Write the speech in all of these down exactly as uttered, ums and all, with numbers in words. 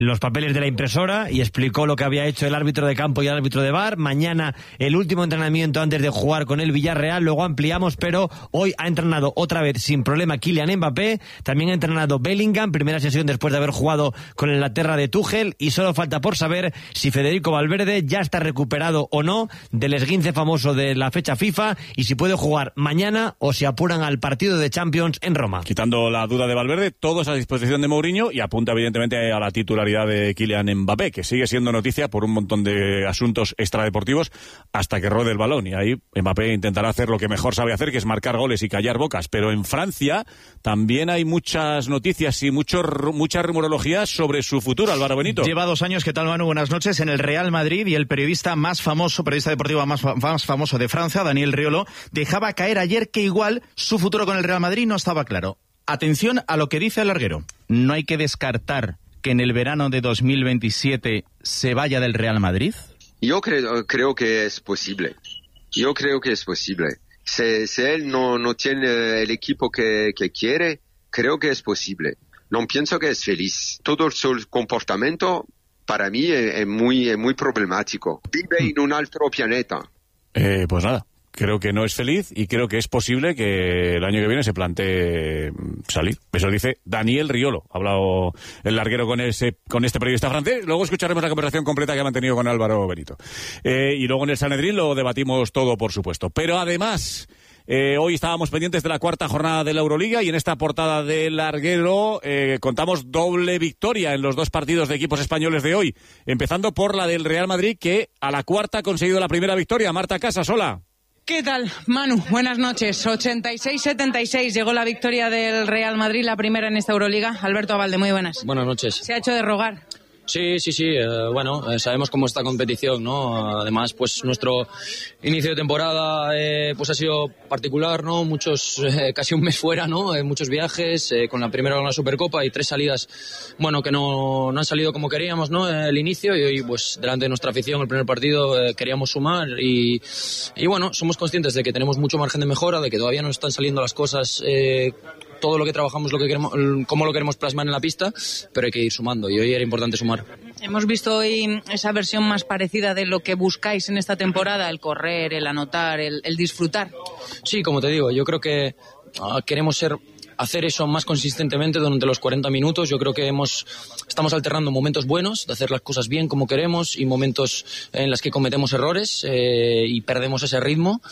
los papeles de la impresora y explicó lo que había hecho el árbitro de campo y el árbitro de V A R. Mañana el último entrenamiento antes de jugar con el Villarreal, luego ampliamos, pero hoy ha entrenado otra vez sin problema Kylian Mbappé, también ha entrenado Bellingham, primera sesión después de haber jugado con el Inglaterra de Tuchel, y solo falta por saber si Federico Valverde ya está recuperado o no del esguince famoso de la fecha FIFA y si puede jugar mañana o si apuran al partido de Champions en Roma. Quitando la duda de Valverde, todos a disposición de Mourinho y apunta evidentemente a la titularidad de Kylian Mbappé, que sigue siendo noticia por un montón de asuntos extradeportivos hasta que rode el balón, y ahí Mbappé intentará hacer lo que mejor sabe hacer, que es marcar goles y callar bocas. Pero en Francia también hay muchas noticias y mucho, mucha rumorología sobre su futuro, Álvaro Benito. Lleva dos años, ¿qué tal, Manu? Buenas noches, en el Real Madrid, y el periodista más famoso, periodista deportivo más, más famoso de Francia, Daniel Riolo, dejaba caer ayer que igual su futuro con el Real Madrid no estaba claro. Atención a lo que dice el larguero. No hay que descartar que en el verano de dos mil veintisiete se vaya del Real Madrid? Yo creo, creo que es posible. Yo creo que es posible. Si, si él no, no tiene el equipo que, que quiere, creo que es posible. No pienso que es feliz. Todo su comportamiento para mí es, es, muy, es muy problemático. Vive en un otro planeta. Eh, pues nada. Creo que no es feliz y creo que es posible que el año que viene se plantee salir. Eso dice Daniel Riolo. Ha hablado el larguero con ese con este periodista francés. Luego escucharemos la conversación completa que ha mantenido con Álvaro Benito. Eh, y luego en el Sanedrín lo debatimos todo, por supuesto. Pero además, eh, hoy estábamos pendientes de la cuarta jornada de la Euroliga y en esta portada del larguero eh, contamos doble victoria en los dos partidos de equipos españoles de hoy. Empezando por la del Real Madrid, que a la cuarta ha conseguido la primera victoria. Marta Casas, hola. ¿Qué tal, Manu? Buenas noches. ochenta y seis setenta y seis llegó la victoria del Real Madrid, la primera en esta Euroliga. Alberto Abalde, muy buenas. Buenas noches. Se ha hecho de rogar. Sí, sí, sí. Eh, bueno, eh, sabemos cómo está competición, ¿no? Además, pues nuestro inicio de temporada eh, pues ha sido particular, ¿no? Muchos, eh, casi un mes fuera, ¿no? Eh, muchos viajes, eh, con la primera con la Supercopa y tres salidas, bueno, que no, no han salido como queríamos, ¿no? Eh, el inicio, y hoy, pues, delante de nuestra afición, el primer partido, eh, queríamos sumar y, y, bueno, somos conscientes de que tenemos mucho margen de mejora, de que todavía no están saliendo las cosas, eh, todo lo que trabajamos, lo que queremos, cómo lo queremos plasmar en la pista, pero hay que ir sumando y hoy era importante sumar. Hemos visto hoy esa versión más parecida de lo que buscáis en esta temporada, el correr, el anotar, el, el disfrutar. Sí, como te digo, yo creo que uh, queremos ser hacer eso más consistentemente durante los cuarenta minutos. Yo creo que hemos estamos alternando momentos buenos de hacer las cosas bien como queremos y momentos en los que cometemos errores eh, y perdemos ese ritmo.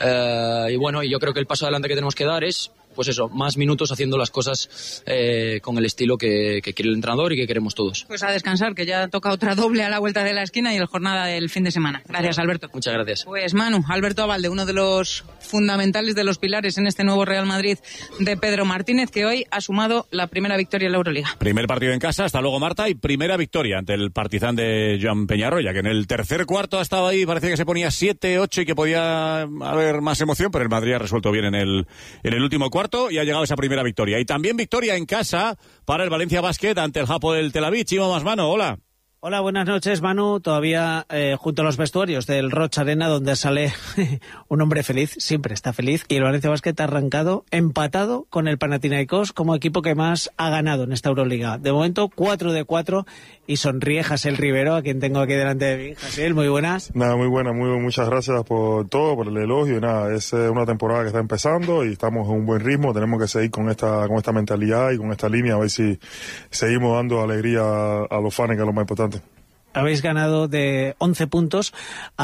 Eh, y bueno, y yo creo que el paso adelante que tenemos que dar es, pues eso, más minutos haciendo las cosas eh, con el estilo que, que quiere el entrenador y que queremos todos. Pues a descansar, que ya toca otra doble a la vuelta de la esquina y el jornada del fin de semana. Gracias, Alberto. Muchas gracias. Pues Manu, Alberto Abalde, uno de los fundamentales, de los pilares en este nuevo Real Madrid de Pedro Martínez, que hoy ha sumado la primera victoria en la Euroliga. Primer partido en casa, hasta luego Marta, y primera victoria ante el Partizan de Joan Peñarroya, que en el tercer cuarto ha estado ahí, parecía que se ponía siete ocho y que podía haber más emoción, pero el Madrid ha resuelto bien en el, en el último cuarto y ha llegado esa primera victoria. Y también victoria en casa para el Valencia Basket ante el Hapoel Tel Aviv. Chimo Masmano, hola. Hola, buenas noches, Manu. Todavía eh, junto a los vestuarios del Rocha Arena, donde sale un hombre feliz, siempre está feliz, y el Valencia Basket ha arrancado empatado con el Panathinaikos como equipo que más ha ganado en esta Euroliga. De momento, cuatro de cuatro, y sonríe Jasiel Rivero, a quien tengo aquí delante de mí. Jasiel, muy buenas. Nada, muy buena, muy muchas gracias por todo, por el elogio, y nada, es una temporada que está empezando y estamos en un buen ritmo, tenemos que seguir con esta con esta mentalidad y con esta línea, a ver si seguimos dando alegría a los fans, que es lo más importante. Habéis ganado de once puntos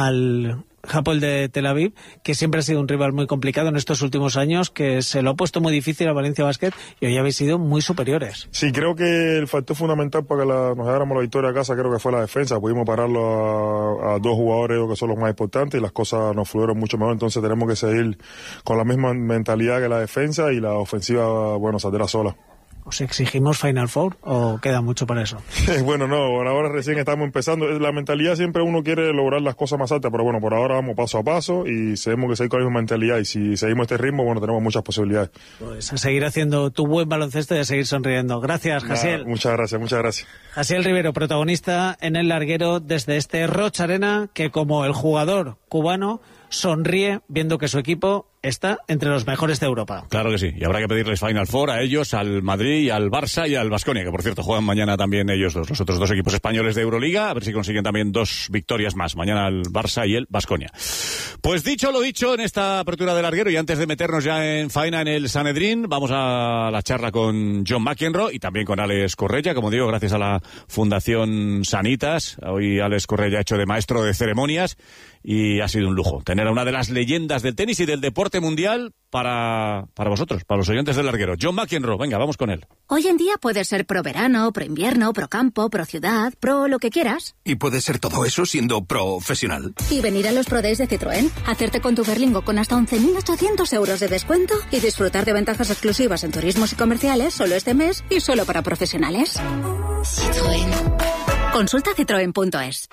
al Hapoel de Tel Aviv, que siempre ha sido un rival muy complicado en estos últimos años, que se lo ha puesto muy difícil a Valencia Basket, y hoy habéis sido muy superiores. Sí, creo que el factor fundamental para que la, nos lleváramos la victoria a casa creo que fue la defensa. Pudimos pararlo a, a dos jugadores que son los más importantes y las cosas nos fluyeron mucho mejor. Entonces tenemos que seguir con la misma mentalidad que la defensa, y la ofensiva, bueno, saldrá sola. ¿Os exigimos Final Four o queda mucho para eso? Bueno, no, por ahora recién estamos empezando. La mentalidad, siempre uno quiere lograr las cosas más altas, pero bueno, por ahora vamos paso a paso y tenemos que seguir con la misma mentalidad, y si seguimos este ritmo, bueno, tenemos muchas posibilidades. Pues a seguir haciendo tu buen baloncesto y a seguir sonriendo. Gracias, Jasiel. Nah, muchas gracias, muchas gracias. Jasiel Rivero, protagonista en el larguero desde este Rocha Arena, que como el jugador cubano sonríe viendo que su equipo está entre los mejores de Europa. Claro que sí, y habrá que pedirles Final Four a ellos, al Madrid, y al Barça y al Baskonia, que por cierto juegan mañana también ellos dos, los otros dos equipos españoles de Euroliga, a ver si consiguen también dos victorias más, mañana el Barça y el Baskonia. Pues dicho lo dicho en esta apertura del larguero, y antes de meternos ya en faena en el Sanedrín, vamos a la charla con John McEnroe y también con Alex Correia, como digo, gracias a la Fundación Sanitas. Hoy Alex Correia ha hecho de maestro de ceremonias y ha sido un lujo tener a una de las leyendas del tenis y del deporte mundial para, para vosotros, para los oyentes del larguero. John McEnroe, venga, vamos con él. Hoy en día puedes ser pro verano, pro invierno, pro campo, pro ciudad, pro lo que quieras. Y puedes ser todo eso siendo profesional. Y venir a los Pro Days de Citroën, hacerte con tu Berlingo con hasta once mil ochocientos euros de descuento y disfrutar de ventajas exclusivas en turismos y comerciales solo este mes y solo para profesionales. Citroën. Consulta citroen punto es.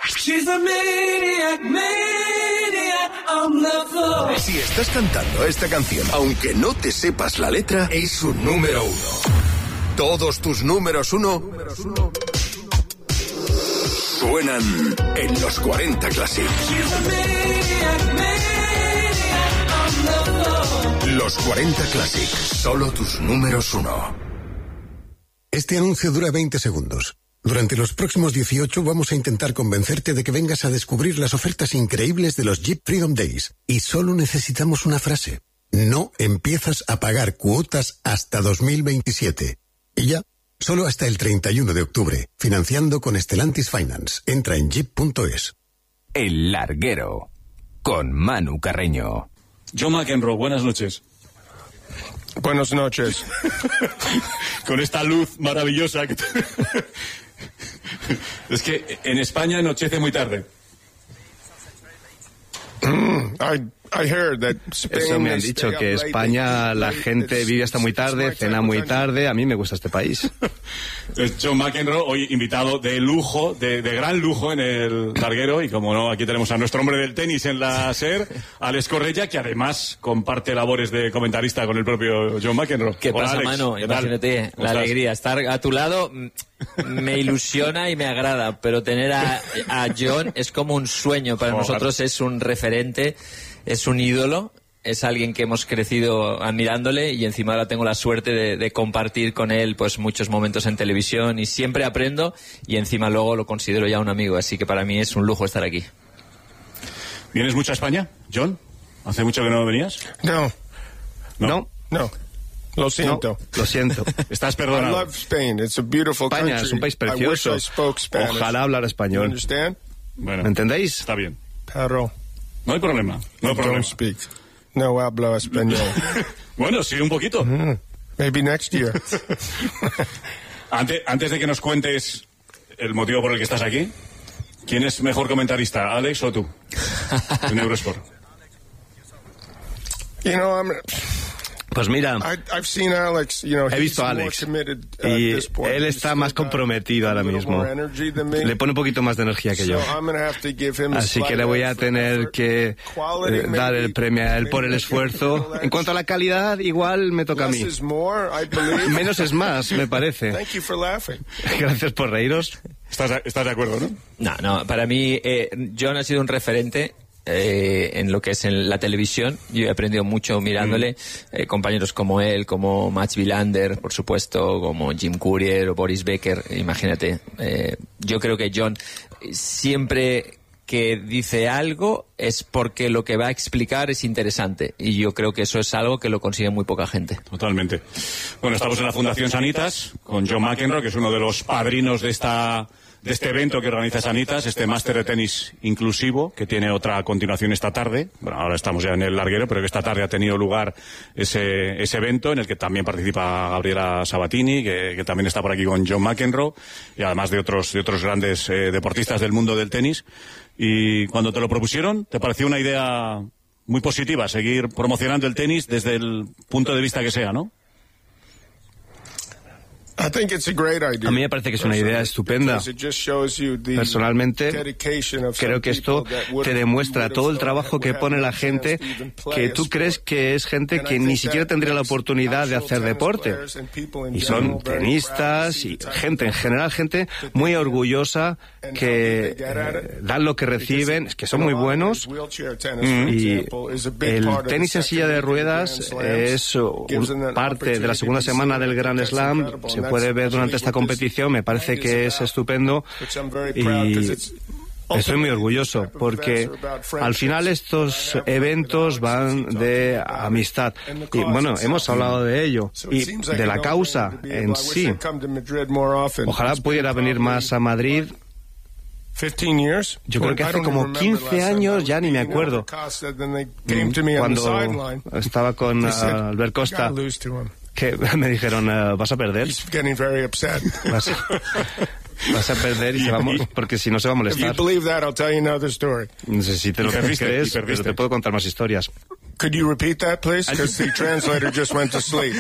Si estás cantando esta canción, aunque no te sepas la letra, es un número uno. Todos tus números uno suenan en los cuarenta Classic. Los cuarenta Classic, solo tus números uno. Este anuncio dura veinte segundos. Durante los próximos dieciocho vamos a intentar convencerte de que vengas a descubrir las ofertas increíbles de los Jeep Freedom Days. Y solo necesitamos una frase. No empiezas a pagar cuotas hasta dos mil veintisiete. Y ya, solo hasta el treinta y uno de octubre. Financiando con Stellantis Finance. Entra en jeep punto es. El Larguero, con Manu Carreño. John McEnroe, buenas noches. Buenas noches. Con esta luz maravillosa que... Es que en España anochece muy tarde. Mm, I, I heard that Eso me han dicho, que España la gente vive hasta muy tarde, cena muy tarde. A mí me gusta este país. Es John McEnroe, hoy invitado de lujo, de, de gran lujo en el larguero, y como no, aquí tenemos a nuestro hombre del tenis en la SER, Alex Correia, que además comparte labores de comentarista con el propio John McEnroe. ¿Qué Hola, pasa, Alex? Manu? ¿Qué tal? Imagínate, ¿Cómo la estás? alegría. Estar a tu lado me ilusiona y me agrada, pero tener a, a John es como un sueño. Para Oh, nosotros es un referente, es un ídolo. Es alguien que hemos crecido admirándole y encima ahora tengo la suerte de, de compartir con él pues muchos momentos en televisión y siempre aprendo y encima luego lo considero ya un amigo, así que para mí es un lujo estar aquí. ¿Vienes mucho a España, John? ¿Hace mucho que no venías? No. No. No. No. Lo siento. No, lo siento. Estás I perdonado. love Spain. It's a beautiful España country. es un país I precioso. wish I spoke Spanish. Ojalá hablara You español. understand? Bueno, ¿Me entendéis? está bien. Pero No hay problema. No hay I problema. don't speak. No hablo español. Bueno, sí, un poquito. Mm, maybe next year. Antes, antes de que nos cuentes el motivo por el que estás aquí, ¿quién es mejor comentarista, Alex o tú? En Eurosport. You know, I'm. Pues mira, I, I've seen Alex. You know, he he's visto a more Alex committed at y this point. él He's está still más got comprometido a ahora little mismo. more energy than me. Le pone un poquito más de energía que yo. So I'm gonna have to give him a Así que slight le voy a edge for tener effort. que Quality, eh, dar maybe, el premio a él por el maybe esfuerzo. less. En cuanto a la calidad, igual me toca a Less mí. is more, I believe. Menos es más, me parece. Thank you for laughing. Gracias por reíros. ¿Estás, estás de acuerdo, no? No, no, para mí eh, John ha sido un referente eh, en lo que es en la televisión. Yo he aprendido mucho mirándole. Mm. Eh, compañeros como él, como Mats Wilander, por supuesto, como Jim Courier o Boris Becker, imagínate. Eh, yo creo que John siempre que dice algo es porque lo que va a explicar es interesante y yo creo que eso es algo que lo consigue muy poca gente. Totalmente. Bueno, estamos en la Fundación Sanitas con John McEnroe, que es uno de los padrinos de esta de este evento que organiza Sanitas, este máster de tenis inclusivo, que tiene otra continuación esta tarde. Bueno, ahora estamos ya en el larguero, pero que esta tarde ha tenido lugar ese, ese evento en el que también participa Gabriela Sabatini, que, que también está por aquí con John McEnroe, y además de otros, de otros grandes eh, deportistas del mundo del tenis. Y cuando te lo propusieron, ¿te pareció una idea muy positiva seguir promocionando el tenis desde el punto de vista que sea, no? I think it's a great idea. A mí me parece que es una idea estupenda. Personalmente, creo que esto te demuestra todo el trabajo que pone la gente, que tú crees que es gente que ni siquiera tendría la oportunidad de hacer deporte. Y son tenistas y gente, en general, gente muy orgullosa, que eh, dan lo que reciben, que son muy buenos. Y el tenis en silla de ruedas es un, parte de la segunda semana del Grand Slam. Se puede ver durante esta competición, me parece que es estupendo y estoy muy orgulloso porque al final estos eventos van de amistad y bueno, hemos hablado de ello y de la causa en sí. Ojalá pudiera venir más a Madrid. Yo creo que hace como quince años, ya ni me acuerdo, cuando estaba con uh, Albert Costa, que me dijeron, uh, vas a perder. Vas a, vas a perder y se va a, porque si no se va a molestar. No sé si te lo crees, pero te puedo contar más historias. Could you repeat that, please? Because the translator just went to sleep.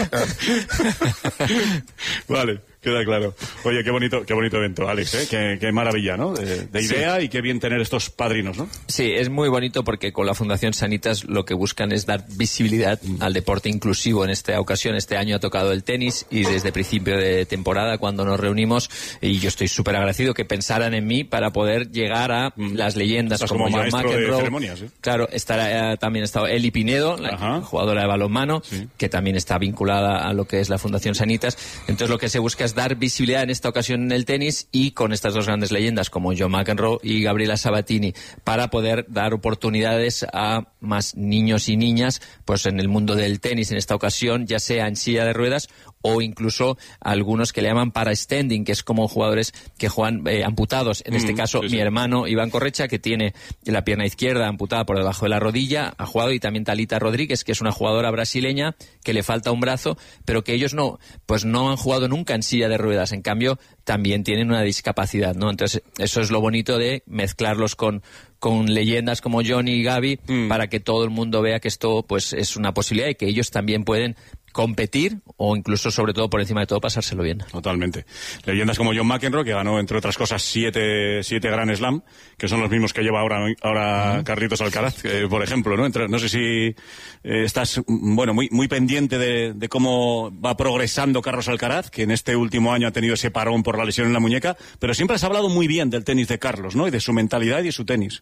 Vale, queda claro. Oye, qué bonito, qué bonito evento, Alex, ¿eh? Qué, qué maravilla, ¿no? De, de idea sí. Y qué bien tener estos padrinos, ¿no? Sí, es muy bonito porque con la Fundación Sanitas lo que buscan es dar visibilidad mm. al deporte inclusivo en esta ocasión. Este año ha tocado el tenis y desde principio de temporada cuando nos reunimos, y yo estoy súper agradecido que pensaran en mí para poder llegar a mm. las leyendas Estás como, como John McEnroe. ¿Eh? Claro, estará, también ha estado Eli Pinedo, la jugadora de balonmano, sí. que también está vinculada a lo que es la Fundación Sanitas. Entonces lo que se busca es dar visibilidad en esta ocasión en el tenis y con estas dos grandes leyendas como John McEnroe y Gabriela Sabatini para poder dar oportunidades a más niños y niñas pues en el mundo del tenis en esta ocasión, ya sea en silla de ruedas o incluso algunos que le llaman para-standing, que es como jugadores que juegan eh, amputados. En mm, este caso, sí, sí. mi hermano Iván Correcha, que tiene la pierna izquierda amputada por debajo de la rodilla, ha jugado, y también Talita Rodríguez, que es una jugadora brasileña que le falta un brazo, pero que ellos no, pues no han jugado nunca en silla de ruedas. En cambio, también tienen una discapacidad, ¿no? Entonces, eso es lo bonito de mezclarlos con con leyendas como Johnny y Gaby, mm. para que todo el mundo vea que esto pues es una posibilidad y que ellos también pueden competir o incluso, sobre todo, por encima de todo, pasárselo bien. Totalmente. Leyendas como John McEnroe, que ganó, entre otras cosas, siete, siete Grand Slam, que son los mismos que lleva ahora, ahora uh-huh. Carlitos Alcaraz, eh, por ejemplo, ¿no? Entre, no sé si eh, estás, bueno, muy, muy pendiente de, de cómo va progresando Carlos Alcaraz, que en este último año ha tenido ese parón por la lesión en la muñeca, pero siempre has hablado muy bien del tenis de Carlos, ¿no? Y de su mentalidad y de su tenis.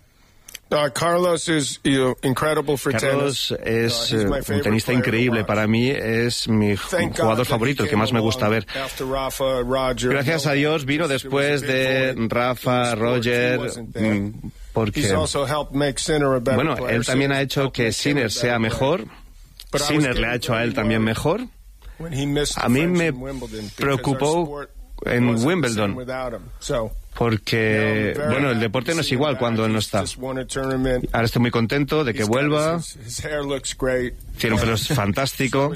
Uh, Carlos is, you know, incredible for Carlos tennis. es uh, un tenista increíble. Para mí es mi jugador favorito, el que más me gusta ver. Gracias a Dios vino después de Rafa, Roger, porque bueno, él también ha hecho que Sinner sea mejor. Sinner le ha hecho a él también mejor. A mí me preocupó en Wimbledon, porque, bueno, el deporte no es igual cuando él no está. Ahora estoy muy contento de que vuelva. Tiene un pelo fantástico.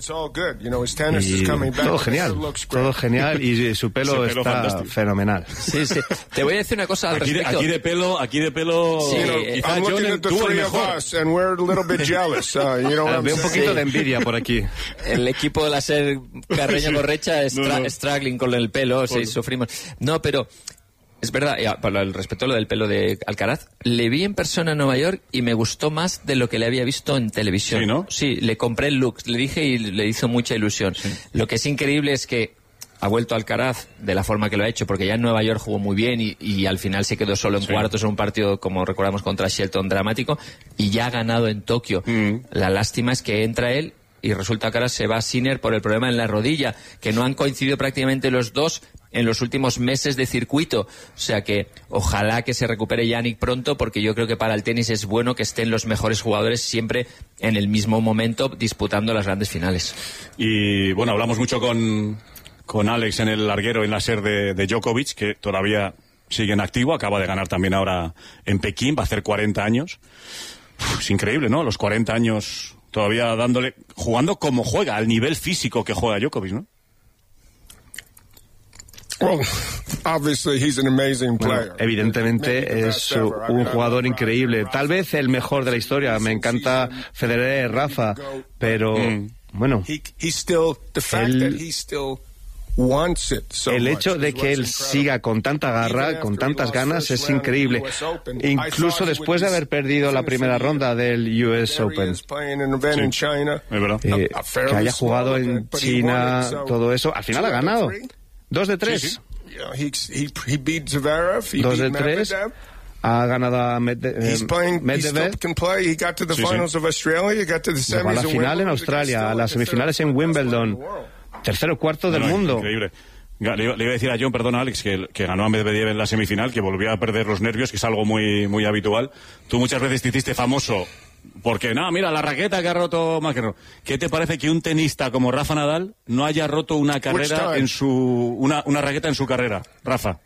Y todo genial. Todo genial. Y su pelo, pelo está fantástico. Fenomenal. Sí, sí. Te voy a decir una cosa al aquí respecto. De, aquí de pelo, aquí de pelo. Sí, quizá John tuvo el mejor. Veo un poquito de envidia por aquí. El equipo de la SER Carreño Correcha es no, no. struggling con el pelo. Sí, sufrimos. No, pero es verdad, para el respecto a lo del pelo de Alcaraz, le vi en persona en Nueva York y me gustó más de lo que le había visto en televisión. Sí, ¿no? Sí, le compré el look, le dije y le hizo mucha ilusión. Sí. Lo que es increíble es que ha vuelto Alcaraz de la forma que lo ha hecho, porque ya en Nueva York jugó muy bien y, y al final se quedó solo en sí. cuartos en un partido, como recordamos, contra Shelton, dramático, y ya ha ganado en Tokio. Mm. La lástima es que entra él y resulta que ahora se va Sinner por el problema en la rodilla, que no han coincidido prácticamente los dos en los últimos meses de circuito. O sea que ojalá que se recupere Yannick pronto, porque yo creo que para el tenis es bueno que estén los mejores jugadores siempre en el mismo momento disputando las grandes finales. Y bueno, hablamos mucho con, con Alex en el larguero, en la SER de, de Djokovic, que todavía sigue en activo, acaba de ganar también ahora en Pekín, va a hacer cuarenta años. Uf, es increíble, ¿no? Los cuarenta años todavía dándole, jugando como juega, al nivel físico que juega Djokovic, ¿no? Well, obviously he's an amazing player. Bueno, evidentemente es un jugador increíble, tal vez el mejor de la historia. Me encanta Federer, Rafa, pero mm. bueno, él El hecho de que él siga con tanta garra, con tantas ganas, es increíble. Incluso después de haber perdido la primera ronda del U S Open. Sí, es verdad. Eh, que haya jugado en China, todo eso. Al final ha ganado. Dos de tres. Dos de tres. Ha ganado a Medvedev. Llegó a la final en Australia, a las semifinales en Wimbledon. Tercero cuarto del no, mundo. Increíble. Le iba, le iba a decir a John, perdona Alex, que, que ganó a Medvedev en la semifinal, que volvió a perder los nervios, que es algo muy, muy habitual. Tú muchas veces te hiciste famoso porque, no, mira, la raqueta que ha roto McEnroe. ¿Qué te parece que un tenista como Rafa Nadal no haya roto una carrera en su, una, una raqueta en su carrera? Rafa.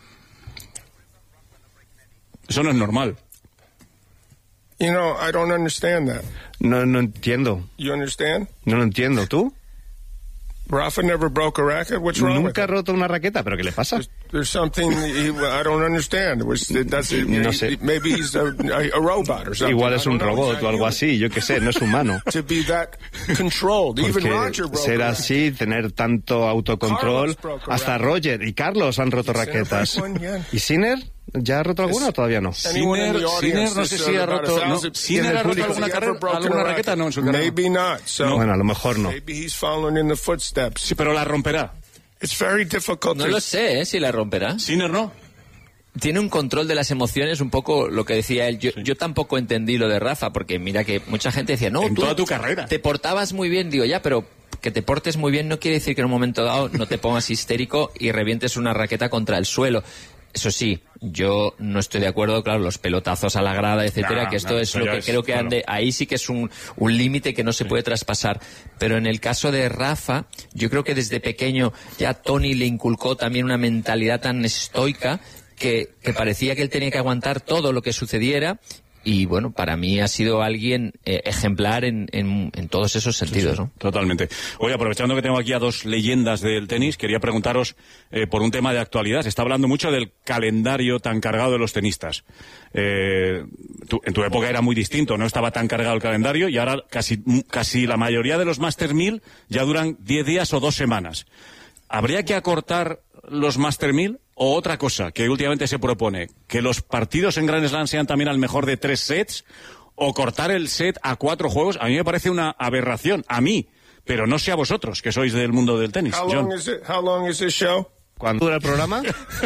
Eso no es normal. You know, I don't understand that. No, no entiendo. You understand? No lo entiendo. ¿Tú? Rafa never broke a racket. What's wrong Nunca ha with roto una raqueta, ¿pero qué le pasa? There's, there's something he, I don't understand. It was, that's, no sé. Maybe he's a, a robot or something. Igual es un robot o algo así, yo qué sé, no es humano. To be that controlled. Even Roger Porque broke ser a así, tener tanto autocontrol, hasta Roger y Carlos han roto raquetas. ¿Y Sinner? ¿Ya ha roto alguna o todavía no? Sinner, Sinner no sé si ha roto... No, ¿Sinner ha roto alguna, carrera, alguna raqueta? No, en su carrera. Maybe not. So bueno, a lo mejor no. Maybe he's following in the footsteps. Sí, pero la romperá. It's very difficult no to... lo sé, ¿eh? Si la romperá. Sinner no. Tiene un control de las emociones, un poco lo que decía él. Yo, sí. yo tampoco entendí lo de Rafa, porque mira que mucha gente decía, no, en tú toda tu carrera te portabas muy bien. Digo, ya, pero que te portes muy bien no quiere decir que en un momento dado no te pongas histérico y revientes una raqueta contra el suelo. Eso sí, yo no estoy de acuerdo, claro, los pelotazos a la grada, etcétera, nah, que esto nah, es lo que es, creo que claro. ande, ahí sí que es un, un límite que no se sí. puede traspasar. Pero en el caso de Rafa, yo creo que desde pequeño ya Tony le inculcó también una mentalidad tan estoica que, que parecía que él tenía que aguantar todo lo que sucediera. Y bueno, para mí ha sido alguien eh, ejemplar en, en, en todos esos sentidos, sí, sí, ¿no? Totalmente. Oye, aprovechando que tengo aquí a dos leyendas del tenis, quería preguntaros eh, por un tema de actualidad. Se está hablando mucho del calendario tan cargado de los tenistas. Eh, tú, en tu época era muy distinto, no estaba tan cargado el calendario y ahora casi, casi la mayoría de los Master mil ya duran diez días o dos semanas. ¿Habría que acortar los Master mil? O otra cosa que últimamente se propone, que los partidos en Grand Slam sean también al mejor de tres sets, o cortar el set a cuatro juegos, a mí me parece una aberración, a mí, pero no sé a vosotros, que sois del mundo del tenis. How John. long is it? How long is this show? ¿Cuándo dura el programa?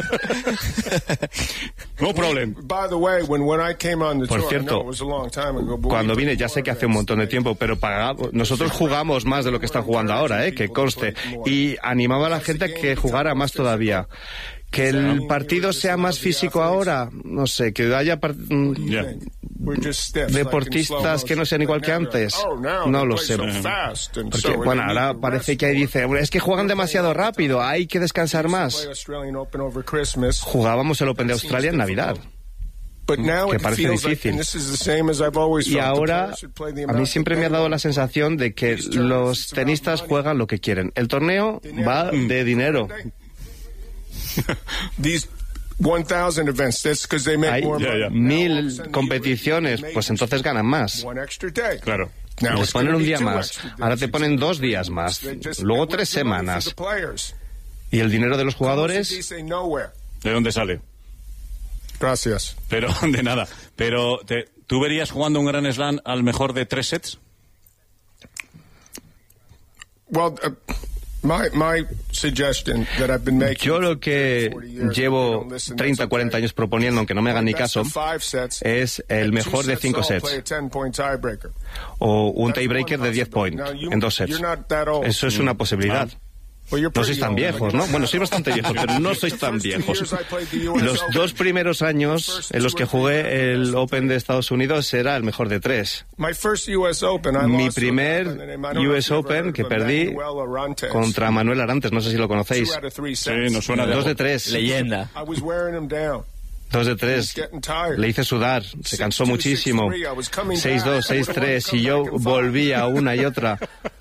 No problem. By the way, when, when I came on the Por tour, cierto, I know it was a long time ago, but cuando we vine ya sé que hace un montón de tiempo, pero pagamos, nosotros jugamos más de lo que están jugando ahora, ¿eh? Que conste. Y animaba a la gente a que jugara más todavía. Que el partido sea más físico ahora, no sé, que haya part... yeah. deportistas que no sean igual que antes, no lo sé. Porque, bueno, ahora parece que ahí dice, es que juegan demasiado rápido, hay que descansar más. Jugábamos el Open de Australia en Navidad, que parece difícil. Y ahora, a mí siempre me ha dado la sensación de que los tenistas juegan lo que quieren. El torneo va de dinero. Hay mil competiciones, pues entonces ganan más. Claro. Les ponen un día más, ahora te ponen dos días más, luego tres semanas. ¿Y el dinero de los jugadores? ¿De dónde sale? Gracias. Pero, de nada. Pero, te, ¿tú verías jugando un Grand Slam al mejor de tres sets? Well, uh... My, my suggestion that I've been making Yo lo que llevo treinta, cuarenta años proponiendo, aunque no me hagan ni caso, es el mejor de cinco sets. O un tiebreaker de diez points en dos sets. Eso es una posibilidad. No sois tan viejos, ¿no? Bueno, sois bastante viejos, pero no sois tan viejos. Los dos primeros años en los que jugué el Open de Estados Unidos era el mejor de tres. Mi primer U S Open que perdí contra Manuel Arantes, no sé si lo conocéis. Sí, nos suena de dos de tres. Leyenda. Dos de tres. Le hice sudar, se cansó muchísimo. seis dos, seis tres, y yo volvía una y otra.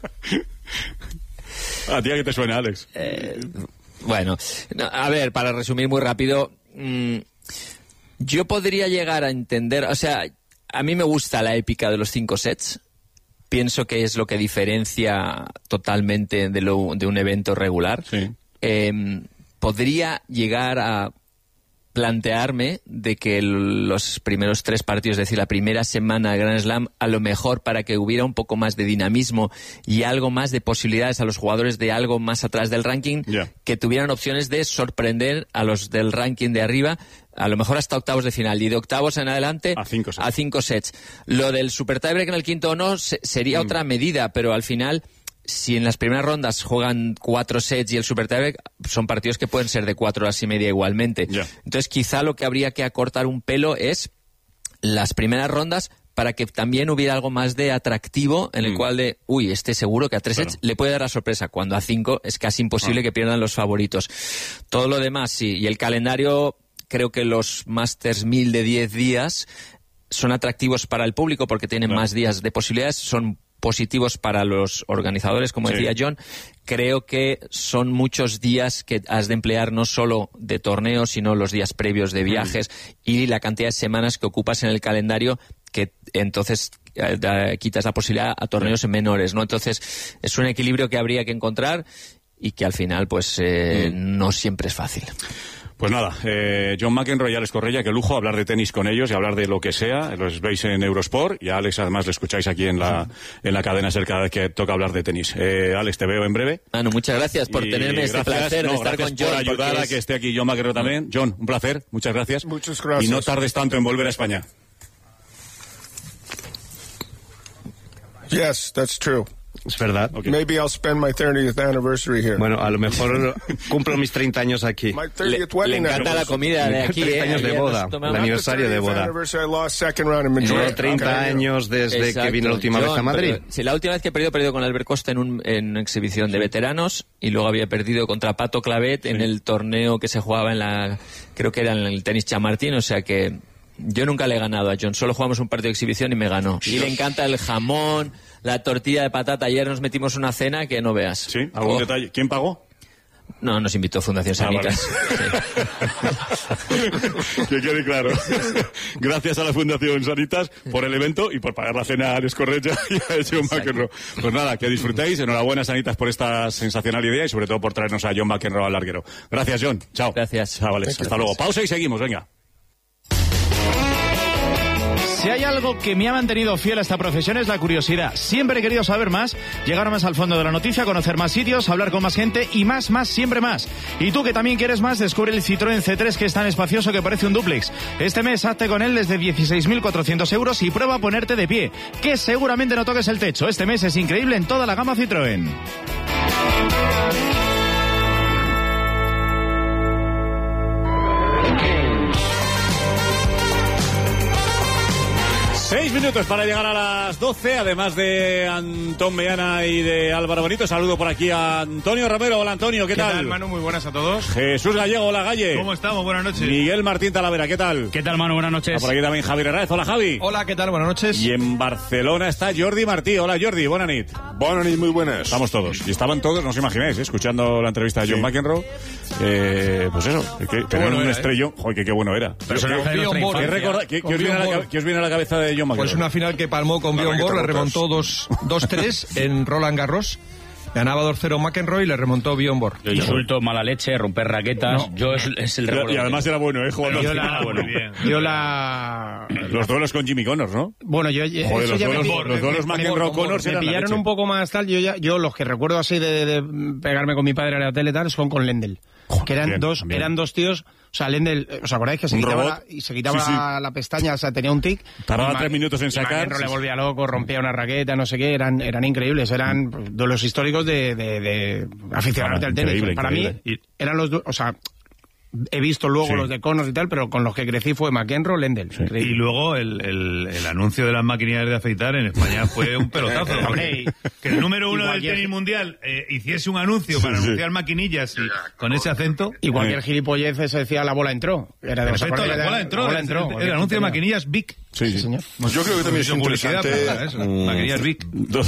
¿A ti a qué te suena, Alex? Eh, bueno, no, a ver, para resumir muy rápido, mmm, yo podría llegar a entender, o sea, a mí me gusta la épica de los cinco sets, pienso que es lo que diferencia totalmente de, lo, de un evento regular. Sí. eh, podría llegar a plantearme de que los primeros tres partidos, es decir, la primera semana de Grand Slam, a lo mejor para que hubiera un poco más de dinamismo y algo más de posibilidades a los jugadores de algo más atrás del ranking, yeah. que tuvieran opciones de sorprender a los del ranking de arriba, a lo mejor hasta octavos de final, y de octavos en adelante a cinco sets. A cinco sets. Lo del super tiebreak en el quinto o no se, sería mm. otra medida, pero al final, si en las primeras rondas juegan cuatro sets y el super tiebreak, son partidos que pueden ser de cuatro horas y media igualmente. Yeah. Entonces quizá lo que habría que acortar un pelo es las primeras rondas, para que también hubiera algo más de atractivo en el mm. cual de, uy, este seguro que a tres claro. sets le puede dar la sorpresa, cuando a cinco es casi imposible ah. que pierdan los favoritos. Todo lo demás sí, y el calendario, creo que los Masters mil de diez días son atractivos para el público porque tienen claro. más días de posibilidades, son positivos para los organizadores, como sí. decía John. Creo que son muchos días que has de emplear no solo de torneos, sino los días previos de viajes mm. y la cantidad de semanas que ocupas en el calendario, que entonces eh, da, quitas la posibilidad a torneos sí. menores, ¿no? Entonces es un equilibrio que habría que encontrar y que al final pues eh, mm. no siempre es fácil. Pues nada, eh, John McEnroe y Alex Correia, qué lujo hablar de tenis con ellos y hablar de lo que sea. Los veis en Eurosport y a Alex además le escucháis aquí en la en la cadena SER cada vez que toca hablar de tenis. Eh, Alex, te veo en breve. Manu, muchas gracias por y tenerme este gracias, placer no, de estar con John. por ayudar a que esté aquí John McEnroe también. John, un placer, muchas gracias. Muchas gracias. Y no tardes tanto en volver a España. Yes, that's true. Es verdad. Okay. Maybe I'll spend my thirtieth anniversary here. Bueno, a lo mejor cumplo mis treinta años aquí. Le, le encanta la comida de aquí. treinta años eh, de boda, el aniversario de boda. Llevo treinta años desde Exacto. que vine la última John, vez a Madrid. Pero, sí, la última vez que he perdido, he perdido con Albert Costa en, un, en una exhibición de veteranos y luego había perdido contra Pato Clavet sí. en el torneo que se jugaba en la, creo que era en el tenis Chamartín, o sea que yo nunca le he ganado a John, solo jugamos un partido de exhibición y me ganó. Y le encanta el jamón, la tortilla de patata. Ayer nos metimos una cena que no veas. ¿Sí? ¿Algún oh. detalle? ¿Quién pagó? No, nos invitó Fundación Sanitas. Ah, vale. Sí. Que quede claro. Gracias a la Fundación Sanitas por el evento y por pagar la cena a Alex Correia y a John McEnroe. Pues nada, que disfrutéis. Enhorabuena, Sanitas, por esta sensacional idea y sobre todo por traernos a John McEnroe al larguero. Gracias, John. Chao. Gracias. Chavales, hasta Gracias. luego. Pausa y seguimos, venga. Si hay algo que me ha mantenido fiel a esta profesión es la curiosidad. Siempre he querido saber más, llegar más al fondo de la noticia, conocer más sitios, hablar con más gente y más, más, siempre más. Y tú que también quieres más, descubre el Citroën C tres, que es tan espacioso que parece un dúplex. Este mes hazte con él desde dieciséis mil cuatrocientos euros y prueba a ponerte de pie, que seguramente no toques el techo. Este mes es increíble en toda la gama Citroën. Seis minutos para llegar a las doce, además de Antón Meana y de Álvaro Benito. Saludo por aquí a Antonio Romero. Hola, Antonio, ¿qué, ¿Qué tal? ¿Qué tal, Manu? Muy buenas a todos. Jesús Gallego, hola, Galle. ¿Cómo estamos? Buenas noches. Miguel Martín Talavera, ¿qué tal? ¿Qué tal, Manu? Buenas noches. Ah, por aquí también Javier Herráez. Hola, Javi. Hola, ¿qué tal? Buenas noches. Y en Barcelona está Jordi Martí. Hola, Jordi, buena nit. Buenas nit, muy buenas. Estamos todos. Y estaban todos, no os imagináis, ¿eh? escuchando la entrevista de John sí. McEnroe. Eh, pues eso, que, que tener un era, estrellón. ¿eh? Joder, que qué bueno era. ¿Qué, ¿Qué, ¿Qué os viene a la, viene a la cabeza de John McEnroe? Pues una final que palmó con Bjorn Borg, le remontó dos tres en Roland Garros. Ganaba dos cero McEnroe y le remontó Bjorn Borg. Yo insulto, mala leche, romper raquetas. No. Yo es, es el recuerdo. Y además era bueno, ¿eh? Jugando yo la, bueno. Yo la... Los duelos con Jimmy Connors, ¿no? Bueno, yo... Joder, los, duelos, me, los duelos McEnroe-Connors eran me pillaron la un poco más tal. Yo, ya, yo los que recuerdo así de, de pegarme con mi padre en la tele tal son con Lendl. Joder, que eran bien, dos bien. eran dos tíos... O sea, Lendl, ¿os acordáis que se quitaba, la, y se quitaba sí, sí. La, la pestaña? O sea, tenía un tic. Tardaba tres minutos en sacar. Y sí, le volvía loco, rompía una raqueta, no sé qué. Eran, eran increíbles. Eran duelos históricos de, de, de aficionados del tenis. Para increíble. mí, eran los dos... O sea, he visto luego sí. los de Connors y tal, pero con los que crecí fue McEnroe, Lendl. Sí. Y luego el, el, el anuncio de las maquinillas de afeitar en España fue un pelotazo. Hombre, que el número uno del tenis mundial eh, hiciese un anuncio para sí, anunciar sí. maquinillas y con ese acento. Y cualquier sí. gilipollez se decía la bola entró. Era de Perfecto, la bola entró. La bola entró. El, el, el anuncio de maquinillas Vic. Sí, sí, señor. Pues yo creo que también es interesante. Eso, mm. Maquinillas Vic.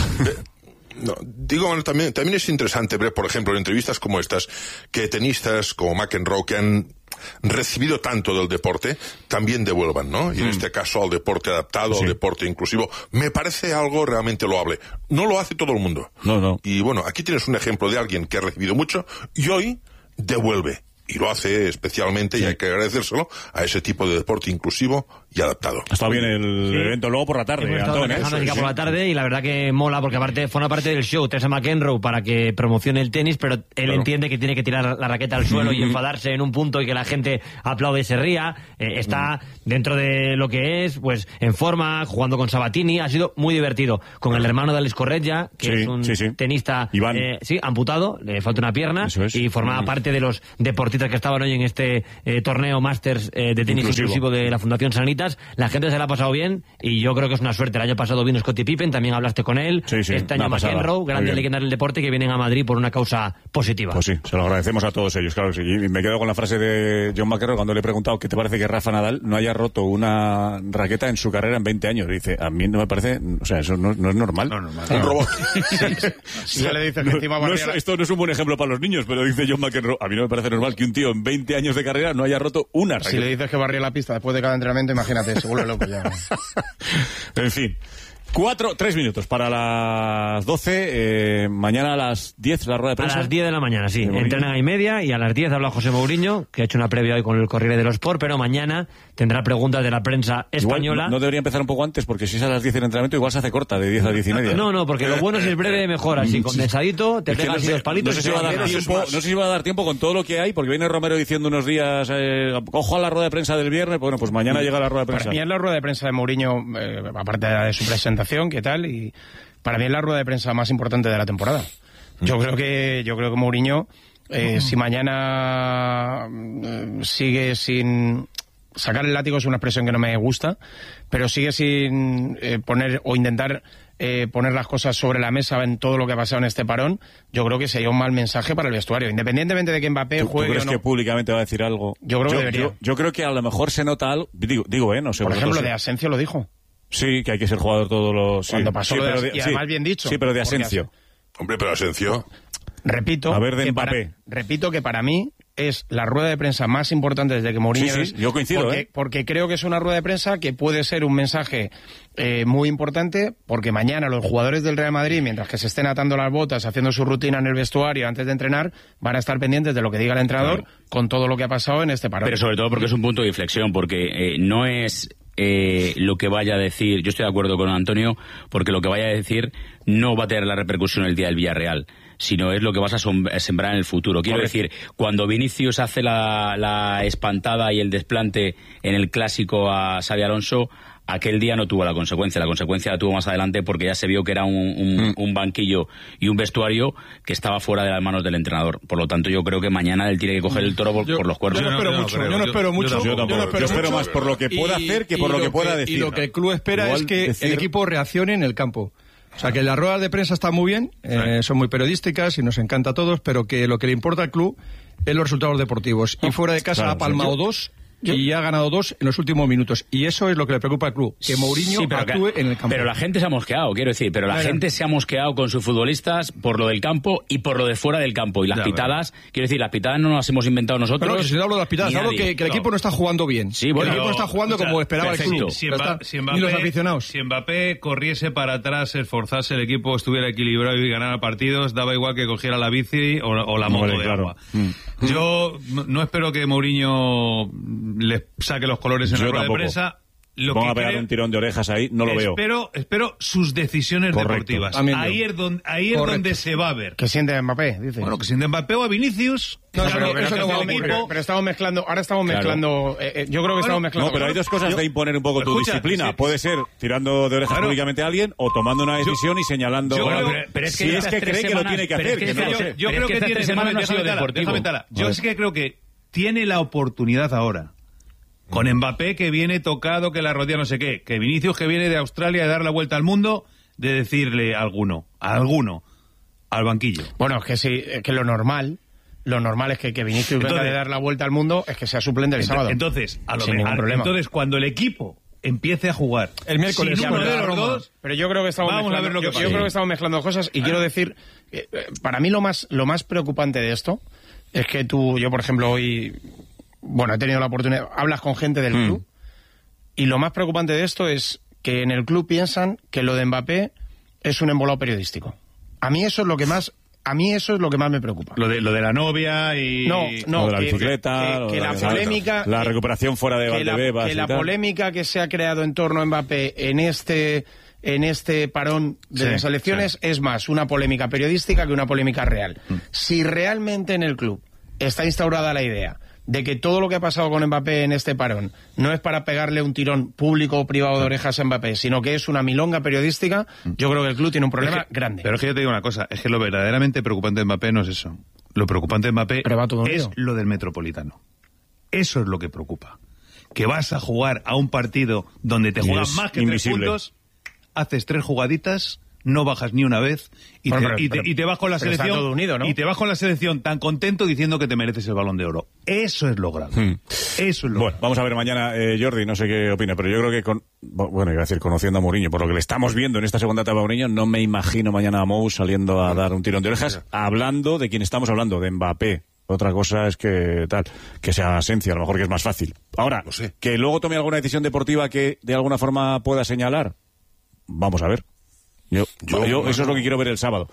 No, digo, bueno, también, también es interesante ver, por ejemplo, en entrevistas como estas, que tenistas como McEnroe, que han recibido tanto del deporte, también devuelvan, ¿no? Y mm. en este caso al deporte adaptado, sí. al deporte inclusivo. Me parece algo realmente loable. No lo hace todo el mundo. No, no. Y bueno, aquí tienes un ejemplo de alguien que ha recibido mucho y hoy devuelve. Y lo hace especialmente, sí. Y hay que agradecérselo, a ese tipo de deporte inclusivo y adaptado. Ha estado bien el sí. evento luego por la tarde, Hemos estado Antón, ¿eh? Eso, sí. por la tarde, y la verdad que mola, porque aparte forma parte del show Tessa McEnroe para que promocione el tenis, pero él claro. entiende que tiene que tirar la raqueta al suelo y enfadarse en un punto y que la gente aplaude y se ría. Eh, está dentro de lo que es, pues en forma, jugando con Sabatini. Ha sido muy divertido. Con el hermano de Alex Corretja, que sí, es un sí, sí. tenista eh, sí, amputado, le falta una pierna, es. y formaba mm. parte de los deportistas que estaban hoy en este eh, torneo Masters eh, de tenis inclusivo. inclusivo de la Fundación Sanitas. La gente se la ha pasado bien y yo creo que es una suerte. El año pasado vino Scottie Pippen, también hablaste con él. Sí, sí, este año McEnroe, grandes leyendas del deporte que vienen a Madrid por una causa positiva. Pues sí, se lo agradecemos a todos ellos, claro que sí. Y me quedo con la frase de John McEnroe cuando le he preguntado qué te parece que Rafa Nadal no haya roto una raqueta en su carrera en veinte años. Y dice, a mí no me parece, o sea, eso no, no es normal. No, normal. Un robot. Si ya le dices que encima no, no es, esto no es un buen ejemplo para los niños, pero dice John McEnroe, a mí no me parece normal que un tío en veinte años de carrera no haya roto una raqueta. Si le dices que barría la pista después de cada entrenamiento, imagínate, se vuelve loco ya. En fin. Cuatro, tres minutos para las doce. Eh, mañana a las diez la rueda de prensa. A las diez de la mañana, sí. Entrenan y media y a las diez habla José Mourinho, que ha hecho una previa hoy con el Corriere dello Sport, pero mañana tendrá preguntas de la prensa española. Igual, no, no debería empezar un poco antes, porque si es a las diez el entrenamiento, igual se hace corta, de diez a diez y media. No, no, porque lo bueno es el breve mejor, así, condensadito, te pegas así dos palitos. No sé, si va a dar tiempo, no sé si va a dar tiempo con todo lo que hay, porque viene Romero diciendo unos días, eh, ojo a la rueda de prensa del viernes, bueno, pues mañana llega la rueda de prensa. Para mí es la rueda de prensa de Mourinho, eh, aparte de su presentación, ¿qué tal? Y para mí es la rueda de prensa más importante de la temporada. Yo creo que yo creo que Mourinho, eh, si mañana eh, sigue sin sacar el látigo, es una expresión que no me gusta, pero sigue sin eh, poner o intentar eh, poner las cosas sobre la mesa en todo lo que ha pasado en este parón, yo creo que sería un mal mensaje para el vestuario, independientemente de que Mbappé ¿Tú, juegue ¿tú crees o no. que públicamente va a decir algo? Yo creo yo, que debería. Yo, yo creo que a lo mejor se nota algo, digo, digo eh, no sé. Por ejemplo, sé. de Asensio lo dijo. Sí, que hay que ser jugador todos los... Cuando sí, pasó sí, lo de, pero de, y además sí, bien dicho. Sí, pero de Asensio. Hombre, pero Asensio... Repito, a ver, de que Mbappé. Para, repito que para mí es la rueda de prensa más importante desde que Mourinho sí, sí, es, yo coincido, porque, ¿eh? porque creo que es una rueda de prensa que puede ser un mensaje eh, muy importante, porque mañana los jugadores del Real Madrid, mientras que se estén atando las botas, haciendo su rutina en el vestuario antes de entrenar, van a estar pendientes de lo que diga el entrenador, claro, con todo lo que ha pasado en este parón. Pero sobre todo porque es un punto de inflexión, porque eh, no es... Eh, lo que vaya a decir, yo estoy de acuerdo con Antonio, porque lo que vaya a decir no va a tener la repercusión el día del Villarreal, sino es lo que vas a, a sembrar en el futuro. Quiero Correcto. decir, cuando Vinicius hace la, la espantada y el desplante en el clásico a Xabi Alonso, aquel día no tuvo la consecuencia, la consecuencia la tuvo más adelante porque ya se vio que era un, un, mm. un banquillo y un vestuario que estaba fuera de las manos del entrenador. Por lo tanto, yo creo que mañana él tiene que coger el toro por, yo, por los cuernos. Yo no espero yo no, mucho, yo no, yo no espero yo, mucho. Yo, yo, yo, no espero, yo espero mucho, más por lo que pueda y, hacer que por lo, lo que pueda que, decir. Y lo que el club espera Igual es que decir... el equipo reaccione en el campo. O sea, que las ruedas de prensa están muy bien, eh, son muy periodísticas y nos encanta a todos, pero que lo que le importa al club es los resultados deportivos. Y fuera de casa claro, ha palmado sí, dos y ha ganado dos en los últimos minutos. Y eso es lo que le preocupa al club, que Mourinho sí, actúe que, en el campo. Pero la gente se ha mosqueado, quiero decir, pero la claro. gente se ha mosqueado con sus futbolistas por lo del campo y por lo de fuera del campo. Y las ya, pitadas, bueno. quiero decir, las pitadas no las hemos inventado nosotros. Pero no, si no hablo de las pitadas, hablo que, que el equipo no. no está jugando bien. Sí, bueno, el equipo no está jugando como esperaba perfecto. el club. Si, Mba, si Mbappé, ni los aficionados. Si Mbappé corriese para atrás, esforzase, el equipo estuviera equilibrado y ganara partidos, daba igual que cogiera la bici o, o la moto vale, de claro. agua. Mm. Yo no espero que Mourinho les saque los colores en Yo la rueda tampoco. de prensa. Lo Vamos que a pegar creo, un tirón de orejas ahí, no lo espero, veo. Espero sus decisiones Correcto. deportivas. Ahí es donde, ahí es donde se va a ver. Que siente Mbappé, dice. Bueno, que siente Mbappé o a Vinicius. No, no, no, no, eso no va a ocurrir. Pero, pero estamos mezclando, ahora estamos claro. mezclando, eh, eh, yo creo que estamos mezclando. No, pero hay dos cosas yo, de imponer un poco tu escucha, disciplina. Sí. Puede ser tirando de orejas claro. públicamente a alguien o tomando una decisión yo, y señalando. Yo bueno, creo, pero es que si es que cree semanas, que lo tiene que hacer. Que que no yo, lo sé. yo creo que, que tiene semanas no ha sido deportivo. Yo es que creo que tiene la oportunidad ahora. Con Mbappé que viene tocado, que la rodilla no sé qué, que Vinicius que viene de Australia de dar la vuelta al mundo, de decirle a alguno, a alguno, al banquillo. Bueno, es que sí, es que lo normal, lo normal es que, que Vinicius entonces, venga de dar la vuelta al mundo, es que sea suplente el ent sábado. Entonces, a lo sin ningún a, problema. Entonces, cuando el equipo empiece a jugar el miércoles sin uno de los dos, pero yo creo que estamos vamos a ver lo que yo, pasa. yo creo que estamos mezclando cosas y ah. quiero decir, eh, para mí lo más lo más preocupante de esto es que tú, yo por ejemplo hoy, bueno, he tenido la oportunidad, hablas con gente del mm. club. Y lo más preocupante de esto es que en el club piensan que lo de Mbappé es un embolado periodístico. A mí eso es lo que más A mí eso es lo que más me preocupa. Lo de, lo de la novia y... No, no, lo de la que, bicicleta... que, que la, la polémica... La que, recuperación fuera de que Valdebebas la, que la y tal. polémica que se ha creado en torno a Mbappé en este, en este parón de Sí, las elecciones sí. es más una polémica periodística que una polémica real. Mm. Si realmente en el club está instaurada la idea de que todo lo que ha pasado con Mbappé en este parón no es para pegarle un tirón público o privado de orejas a Mbappé, sino que es una milonga periodística, yo creo que el club tiene un problema Es que- grande. Pero es que yo te digo una cosa, es que lo verdaderamente preocupante de Mbappé no es eso. Lo preocupante de Mbappé todo es unido. lo del Metropolitano. Eso es lo que preocupa. Que vas a jugar a un partido donde te Y juegan es más que invisible. tres puntos, haces tres jugaditas, no bajas ni una vez y, Bueno, te, pero- y, te, pero- y te vas con la pero está selección todo unido, ¿no? y te vas con la selección tan contento diciendo que te mereces el Balón de Oro. Eso es lo grave. Hmm. Eso es lo Bueno, vamos a ver mañana, eh, Jordi, no sé qué opina, pero yo creo que con, bueno, iba a decir conociendo a Mourinho, por lo que le estamos viendo en esta segunda etapa a Mourinho, no me imagino mañana a Mou saliendo a dar un tirón de orejas, hablando de quien estamos hablando, de Mbappé. Otra cosa es que tal, que sea Asencio, a lo mejor que es más fácil. Ahora, que luego tome alguna decisión deportiva que de alguna forma pueda señalar, vamos a ver. Yo, yo, yo eso es lo que quiero ver el sábado.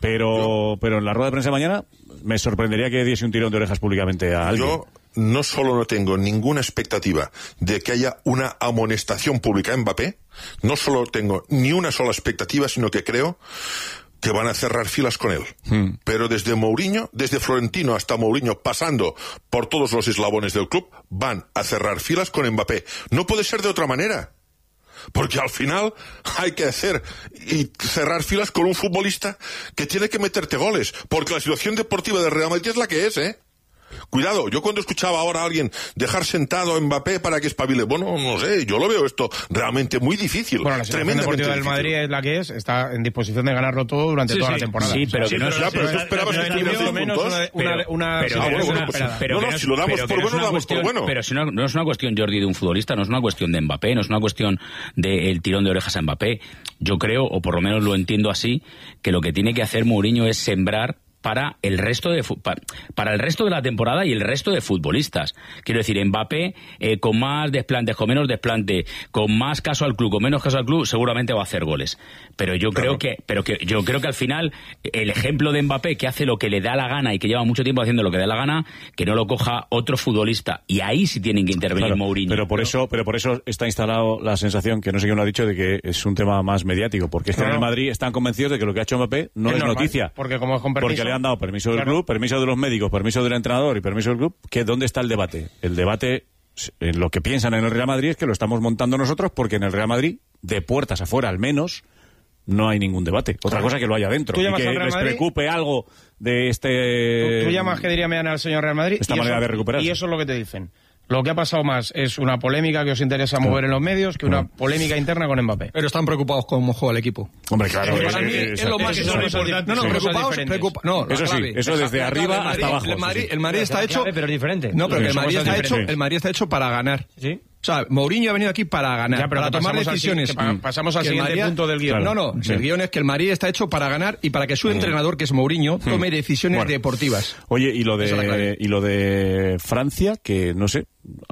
Pero, pero en la rueda de prensa de mañana me sorprendería que diese un tirón de orejas públicamente a alguien. Yo no solo no tengo ninguna expectativa de que haya una amonestación pública a Mbappé, no solo tengo ni una sola expectativa, sino que creo que van a cerrar filas con él. Hmm. Pero desde Mourinho, desde Florentino hasta Mourinho, pasando por todos los eslabones del club, van a cerrar filas con Mbappé. No puede ser de otra manera. Porque al final hay que hacer y cerrar filas con un futbolista que tiene que meterte goles. Porque la situación deportiva del Real Madrid es la que es, ¿eh? Cuidado, yo cuando escuchaba ahora a alguien dejar sentado a Mbappé para que espabile, bueno, no sé, yo lo veo esto realmente muy difícil. Bueno, la situación tremendamente deportiva del difícil. Madrid es la que es, está en disposición de ganarlo todo durante Sí, toda sí. la temporada. Sí, pero O sea, que no es- Ya, pero tú esperabas que ni estuviera mucho cien menos puntos. una, una, Pero- una- pero Ah, que bueno, no es bueno, una- pues, pero- pero no, que no, no es- si lo damos pero por que no es bueno, una lo damos por cuestión- bueno. Pero si no, no es una cuestión, Jordi, de un futbolista, no es una cuestión de Mbappé, no es una cuestión del tirón de orejas a Mbappé. Yo creo, o por lo menos lo entiendo así, que lo que tiene que hacer Mourinho es sembrar para el resto de fu- pa- para el resto de la temporada y el resto de futbolistas. Quiero decir, Mbappé eh, con más desplantes, con menos desplante, con más caso al club, con menos caso al club, seguramente va a hacer goles. Pero yo creo que pero que yo creo que al final el ejemplo de Mbappé, que hace lo que le da la gana y que lleva mucho tiempo haciendo lo que le da la gana, que no lo coja otro futbolista, y ahí sí tienen que intervenir Claro, Mourinho. pero por eso, pero por eso está instalado la sensación, que no sé quién lo ha dicho, de que es un tema más mediático, porque es que No, en el no. Madrid están convencidos de que lo que ha hecho Mbappé no es, normal, noticia. Porque como es con permiso, Porque le han dado permiso del Claro. club, permiso de los médicos, permiso del entrenador y permiso del club. ¿Que ¿Dónde está el debate? El debate, en lo que piensan en el Real Madrid, es que lo estamos montando nosotros, porque en el Real Madrid, de puertas afuera al menos, no hay ningún debate. Otra Claro. cosa que lo haya dentro. ¿Tú Y llamas que al Real les Madrid? preocupe algo de este... Tú, tú llamas que diría mañana al señor Real Madrid. Esta y manera eso- de recuperarse. Y eso es lo que te dicen. Lo que ha pasado más es una polémica que os interesa mover en los medios que una polémica interna con Mbappé. Pero están preocupados con cómo juega el equipo. Hombre, claro. Para es- mí es- es lo más es- importante. es- No, no, sí. preocupados, preocupa- no, la Eso sí, clave. eso La- desde la arriba clave, el hasta Madrid- abajo. El Madrid, sí, sí. el Madrid está hecho... pero es diferente. No, pero que el Sí, Madrid, somos está hecho, diferentes. el Madrid está hecho para ganar. ¿Sí? O sea, Mourinho ha venido aquí para ganar, Ya, pero para que tomar pasamos al decisiones. si- que pa- pasamos al Que el siguiente Madrid- punto del guión. No, no, Sí. el guión es que el Madrid está hecho para ganar y para que su entrenador, que es Mourinho, tome decisiones Bueno. deportivas. Oye, y lo Esa es la de clave. y lo de Francia, que no sé,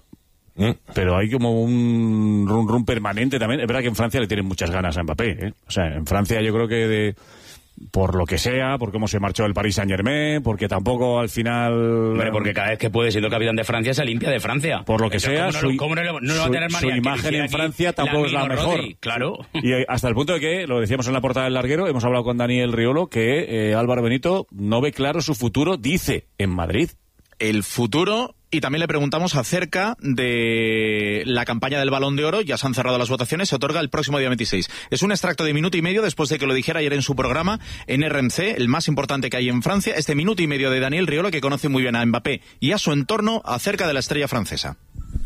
pero hay como un rum rum permanente también. Es verdad que en Francia le tienen muchas ganas a Mbappé, ¿eh? O sea, en Francia yo creo que de, por lo que sea, por cómo se marchó el Paris Saint-Germain, porque tampoco al final... Hombre, porque cada vez que puede, siendo capitán de Francia, se limpia de Francia. Por lo que Entonces, sea, ¿cómo no, su, lo- cómo no, lo- no lo va a su- tener su manía que imagen hiciera en aquí Francia tampoco es la Lamine o mejor. Rodri? Claro. Y eh, hasta el punto de que, lo decíamos en la portada del larguero, hemos hablado con Daniel Riolo, que eh, Álvaro Benito no ve claro su futuro, dice, en Madrid. El futuro, y también le preguntamos acerca de la campaña del Balón de Oro. Ya se han cerrado las votaciones, se otorga el próximo día veintiséis. Es un extracto de minuto y medio después de que lo dijera ayer en su programa en R M C, el más importante que hay en Francia, este minuto y medio de Daniel Riolo, que conoce muy bien a Mbappé y a su entorno acerca de la estrella francesa.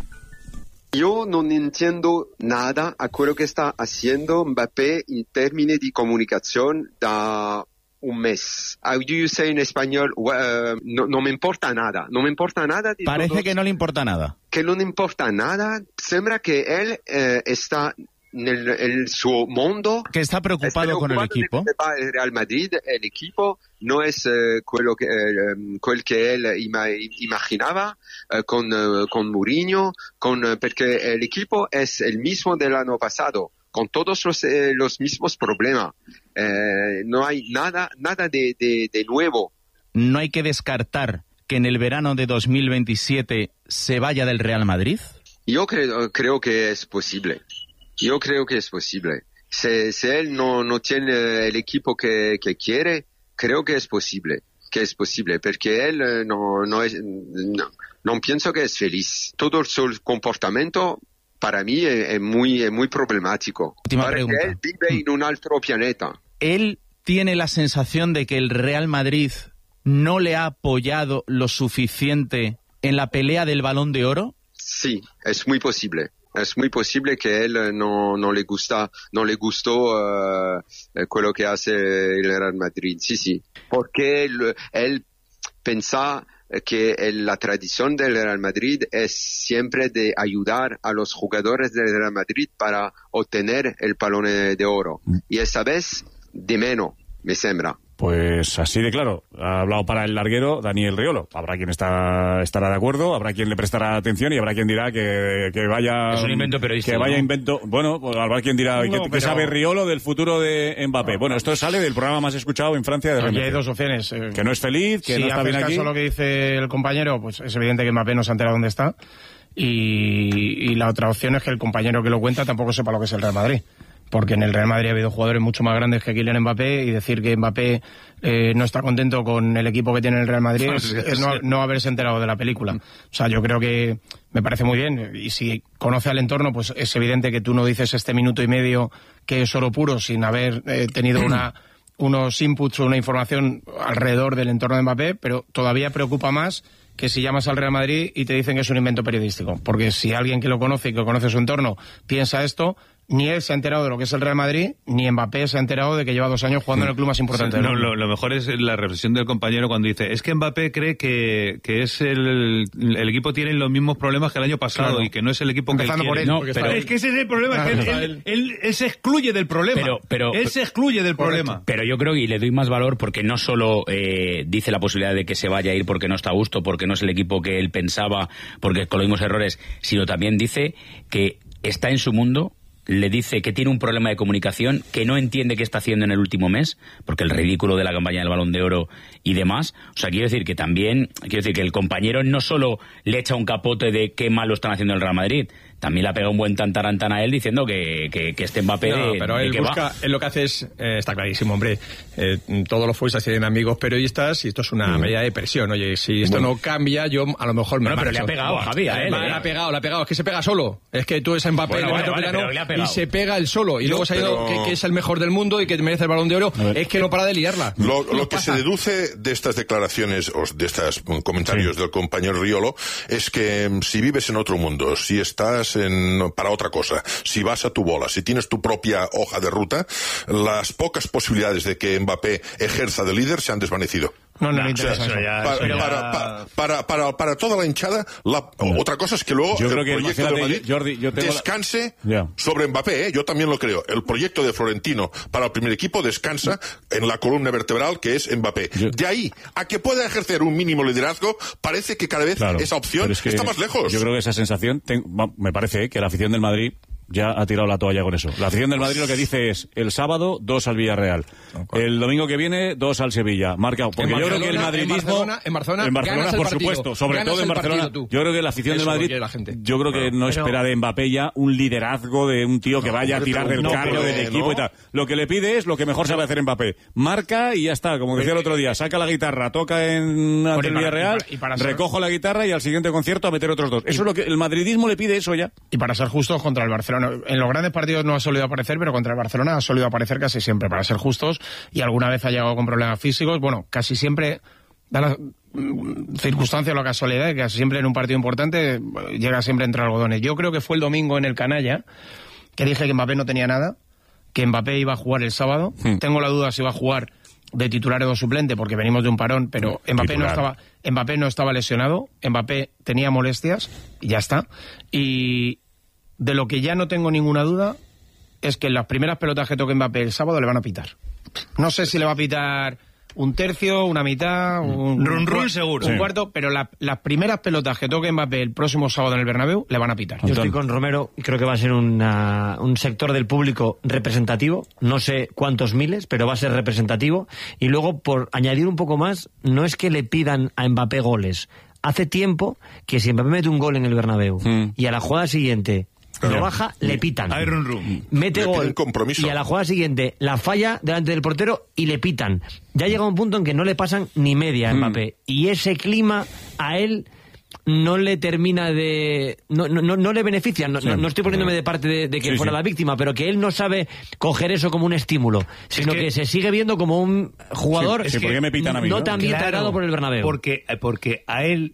Io non entiendo nada a quello che sta haciendo Mbappé in termini di comunicazione da un mes. How do you say in español? Uh, no, no me importa nada. No me importa nada. Di Parece todos, que no le importa nada. che non importa nada. Sembra che él eh, está nel, nel suo mondo. Que está preocupado con el equipo. El Real Madrid, el equipo no es eh, quello che, eh, quel che él ima, imaginaba eh, con, eh, con Mourinho, con, eh, perché el equipo es el mismo del año pasado, con todos los, eh, los mismos problemas. Eh, no hay nada, nada de, de, de nuevo. ¿No hay que descartar que en el verano de dos mil veintisiete se vaya del Real Madrid? Yo creo, creo que es posible. Yo creo que es posible. Si, si él no, no tiene el equipo que, que quiere, creo que es posible. Que es posible, porque él no, no es, no, no pienso que es feliz. Todo su comportamiento para mí es, es muy, es muy problemático. Última para pregunta. que él vive en un otro planeta. ¿Él tiene la sensación de que el Real Madrid no le ha apoyado lo suficiente en la pelea del Balón de Oro? Sí, es muy posible. Es muy posible que él no, no le gusta, no le gustó uh, quello que hace el Real Madrid. Sí, sí. Porque él, él piensa que la tradición del Real Madrid es siempre de ayudar a los jugadores del Real Madrid para obtener el Balón de Oro. Y esa vez, de menos, me sembra. Pues así de claro, ha hablado para el larguero Daniel Riolo. Habrá quien está, estará de acuerdo, habrá quien le prestará atención y habrá quien dirá que, que vaya... Es un invento periodístico, Que vaya ¿no? invento... Bueno, pues habrá quien dirá No, que, pero- que sabe Riolo del futuro de Mbappé. Bueno, esto sale del programa más escuchado en Francia de Aquí R M C. hay dos opciones. eh, Que no es feliz, que si no está bien haces aquí. caso a lo que dice el compañero, pues es evidente que Mbappé no se ha enterado dónde está. Y, y la otra opción es que el compañero que lo cuenta tampoco sepa lo que es el Real Madrid. Porque en el Real Madrid ha habido jugadores mucho más grandes que Kylian Mbappé, y decir que Mbappé eh, no está contento con el equipo que tiene el Real Madrid es, es no, no haberse enterado de la película. O sea, yo creo que me parece muy bien, y si conoce al entorno, pues es evidente que tú no dices este minuto y medio que es oro puro sin haber eh, tenido una unos inputs o una información alrededor del entorno de Mbappé, pero todavía preocupa más que si llamas al Real Madrid y te dicen que es un invento periodístico. Porque si alguien que lo conoce y que conoce su entorno piensa esto, ni él se ha enterado de lo que es el Real Madrid, ni Mbappé se ha enterado de que lleva dos años jugando en el club más importante del No, mundo. lo, lo mejor es la reflexión del compañero cuando dice, es que Mbappé cree que, que es el, el equipo tiene los mismos problemas que el año pasado, Claro. y que no es el equipo que él Empezando por quiere. él, No, porque pero está es él. que ese es el problema, que él, Claro. él- él- él se excluye del problema. Pero- pero- él se excluye del problema. Pero yo creo, y le doy más valor, porque no solo eh, dice la posibilidad de que se vaya a ir porque no está a gusto, porque no es el equipo que él pensaba, porque con los mismos errores, sino también dice que está en su mundo, le dice que tiene un problema de comunicación, que no entiende qué está haciendo en el último mes, porque el ridículo de la campaña del Balón de Oro y demás. O sea, quiero decir que también, quiero decir que el compañero no solo le echa un capote de qué mal lo están haciendo el Real Madrid, también le ha pegado un buen tantarantán a él diciendo que, que, que este Mbappé No, de, pero de él qué busca, va. él lo que hace es, eh, está clarísimo, hombre, eh, todos los futbolistas tienen amigos periodistas y esto es una Mm. medida de presión. Oye, si esto Bueno. no cambia, yo a lo mejor me Bueno, pero le ha marcho. pegado, Buah, Javi, a él, Le eh. ha pegado, le ha pegado. Es que se pega solo. Es que tú eres Mbappé Bueno, en el vale, otro vale, plano pero le ha pegado. y se pega él solo. Y No, luego se ha ido pero- que, que es el mejor del mundo y que merece el Balón de Oro. Es que no para de liarla. Lo, ¿Qué lo nos que pasa? se deduce de estas declaraciones o de estos comentarios del compañero Riolo es que mm, si vives en otro mundo, si estás en, para otra cosa, si vas a tu bola, si tienes tu propia hoja de ruta, las pocas posibilidades de que Mbappé ejerza de líder se han desvanecido. No, no le O sea, interesa eso. para, Eso ya- para- para- para- para- para toda la hinchada, la- otra cosa es que luego Yo el creo que, proyecto imagínate, de Madrid Jordi, yo tengo la- descanse Ya. sobre Mbappé, ¿eh? Yo también lo creo. El proyecto de Florentino para el primer equipo descansa en la columna vertebral que es Mbappé. De ahí a que pueda ejercer un mínimo liderazgo, parece que cada vez Claro, esa opción pero es que está más lejos. Yo creo que esa sensación, ten- va- me parece eh, que la afición del Madrid ya ha tirado la toalla con eso. La afición del Madrid lo que dice es, el sábado, dos al Villarreal. El domingo que viene, dos al Sevilla. Marcado. Porque En yo creo que el Barcelona- en madridismo... Barcelona- en Barcelona en Barcelona, ganas el por partido. supuesto. Sobre Ganas todo en el Barcelona. partido tú. Yo creo que la afición Eso del lo Madrid... quiere la gente. Yo creo que no Pero- espera de Mbappé ya un liderazgo de un tío que vaya a hombre, tirar pero del no, carro pero, del eh, equipo ¿no? y tal. Lo que le pide es lo que mejor sabe hacer Mbappé. Marca y ya está. Como decía el otro día, saca la guitarra, toca en ante Bueno, y el para- Villarreal, y para- y para ser- recojo la guitarra y al siguiente concierto a meter otros dos. Eso es lo que el madridismo le pide, eso ya. Y para ser justos contra el Barcelona, en los grandes partidos no ha solido aparecer, pero contra el Barcelona ha solido aparecer casi siempre, para ser justos, y alguna vez ha llegado con problemas físicos. Bueno, casi siempre da la mm, circunstancia o la casualidad de que casi siempre en un partido importante eh, llega siempre entre algodones. Yo creo que fue el domingo en el Canalla que dije que Mbappé no tenía nada, que Mbappé iba a jugar el sábado. Hmm. Tengo la duda si va a jugar de titular o suplente porque venimos de un parón, pero Mbappé no Titular. estaba Mbappé no estaba lesionado, Mbappé tenía molestias y ya está. Y de lo que ya no tengo ninguna duda es que en las primeras pelotas que toque Mbappé el sábado le van a pitar. No sé si le va a pitar un tercio, una mitad, un, run, run, un, seguro. un Sí. cuarto, pero la, las primeras pelotas que toque Mbappé el próximo sábado en el Bernabéu le van a pitar. Yo estoy con Romero y creo que va a ser una, un sector del público representativo, no sé cuántos miles, pero va a ser representativo. Y luego, por añadir un poco más, no es que le pidan a Mbappé goles. Hace tiempo que si Mbappé mete un gol en el Bernabéu mm. y a la jugada siguiente lo baja, le pitan. Hay run, run. Mete Le gol compromiso. y a la jugada siguiente la falla delante del portero y le pitan. Ya llega un punto en que no le pasan ni media a Mbappé. Mm. Y ese clima a él no le termina de... No, no, no le beneficia. No, sí. no, no estoy poniéndome de parte de, de que sí, fuera sí. la víctima, pero que él no sabe coger eso como un estímulo, sino es que, que se sigue viendo como un jugador sí, es que me pitan a mí, no, ¿no? tan bien Claro, tratado por el Bernabéu. Porque, porque a él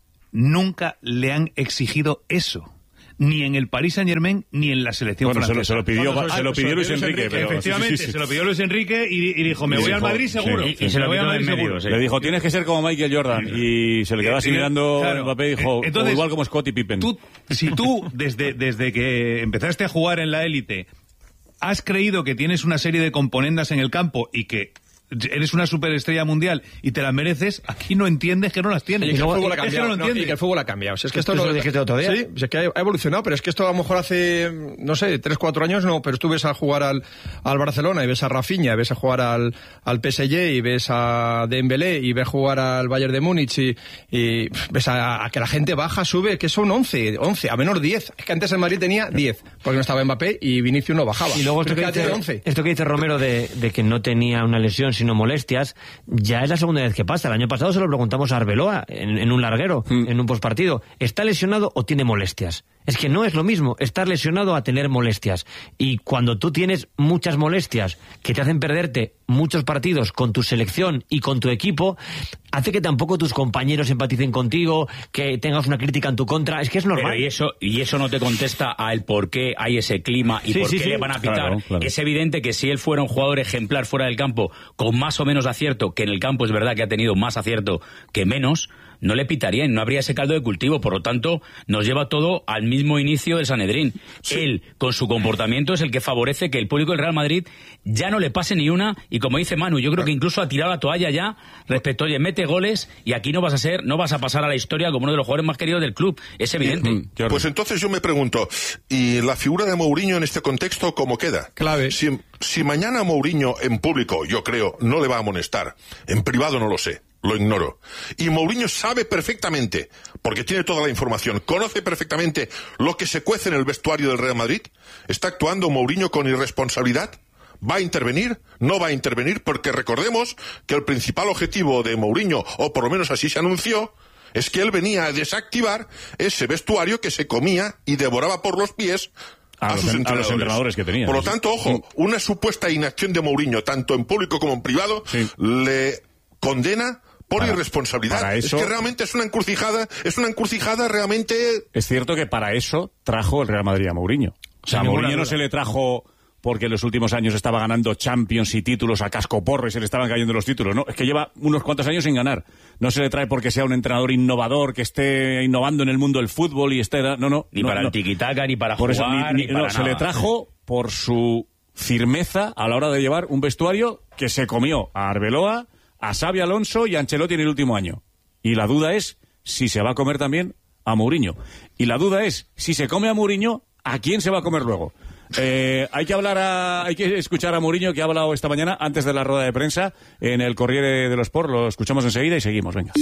nunca le han exigido eso. Ni en el Paris Saint-Germain ni en la selección bueno, francesa. Se lo, se lo pidió, Bueno, se lo pidió Luis Enrique. Enrique pero, efectivamente, sí, sí, sí. se lo pidió Luis Enrique y, y dijo, me voy dijo, al Madrid seguro. Sí, y, y se lo voy al Madrid seguro. Sí. Le dijo, tienes que ser como Michael Jordan. Y se le quedaba así mirando claro. Mbappé y dijo, Entonces, igual como Scottie Pippen. Tú, si tú, desde, desde que empezaste a jugar en la élite, has creído que tienes una serie de componendas en el campo y que eres una superestrella mundial y te las mereces, aquí no entiendes que no las tienes. Y que el fútbol ha cambiado. Es que no, no, y que el fútbol ha cambiado. O sea, es que esto, esto no lo dijiste otro día. Sí, es que ha evolucionado, pero es que esto a lo mejor hace, no sé, tres, cuatro años no, pero tú ves a jugar al, al Barcelona y ves a Rafinha, ves a jugar al, al P S G y ves a Dembélé y ves jugar al Bayern de Múnich y, y ves a, a que la gente baja, sube, que son once, once, a menos diez. Es que antes el Madrid tenía diez, porque no estaba Mbappé y Vinicius no bajaba. Y luego esto, que dice, once. esto que dice Romero de, de que no tenía una lesión sino molestias, ya es la segunda vez que pasa. El año pasado se lo preguntamos a Arbeloa en, en un larguero, mm. en un postpartido. ¿Está lesionado o tiene molestias? Es que no es lo mismo estar lesionado a tener molestias. Y cuando tú tienes muchas molestias que te hacen perderte muchos partidos con tu selección y con tu equipo, hace que tampoco tus compañeros empaticen contigo, que tengas una crítica en tu contra. Es que es normal. Pero y eso, y eso no te contesta a el por qué hay ese clima y sí, por sí, qué sí. le van a pitar. Claro, claro. Es evidente que si él fuera un jugador ejemplar fuera del campo, con más o menos acierto, que en el campo es verdad que ha tenido más acierto que menos, no le pitarían, no habría ese caldo de cultivo. Por lo tanto, nos lleva todo al mismo inicio del Sanedrín. Sí. Él, con su comportamiento, es el que favorece que el público del Real Madrid ya no le pase ni una, y como dice Manu, yo creo que incluso ha tirado la toalla ya respecto, oye, mete goles y aquí no vas a ser, no vas a pasar a la historia como uno de los jugadores más queridos del club. Es evidente. Mm, pues entonces yo me pregunto, ¿y la figura de Mourinho en este contexto cómo queda? Clave. Si, si mañana Mourinho en público, yo creo, no le va a amonestar, en privado no lo sé, lo ignoro. Y Mourinho sabe perfectamente, porque tiene toda la información, conoce perfectamente lo que se cuece en el vestuario del Real Madrid. ¿Está actuando Mourinho con irresponsabilidad? ¿Va a intervenir? ¿No va a intervenir? Porque recordemos que el principal objetivo de Mourinho, o por lo menos así se anunció, es que él venía a desactivar ese vestuario que se comía y devoraba por los pies a, a, sus los, entrenadores. a los entrenadores que tenía. Por lo tanto, ojo, una supuesta inacción de Mourinho, tanto en público como en privado, sí. le condena por para, irresponsabilidad. Para eso, es que realmente es una encrucijada, es una encrucijada realmente... Es cierto que para eso trajo el Real Madrid a Mourinho. O sea, a Mourinho no se le trajo porque en los últimos años estaba ganando Champions y títulos a cascoporro y se le estaban cayendo los títulos. No, es que lleva unos cuantos años sin ganar. No se le trae porque sea un entrenador innovador que esté innovando en el mundo del fútbol y esté... No, no. Ni no, para no. el tiquitaca, ni para por jugar, eso, ni, ni, ni para no, nada. Se le trajo por su firmeza a la hora de llevar un vestuario que se comió a Arbeloa, a Xabi Alonso y a Ancelotti en el último año. Y la duda es si se va a comer también a Mourinho. Y la duda es si se come a Mourinho, ¿a quién se va a comer luego? Eh, hay que hablar a, hay que escuchar a Mourinho, que ha hablado esta mañana antes de la rueda de prensa en el Corriere dello Sport. Lo escuchamos enseguida y seguimos, venga.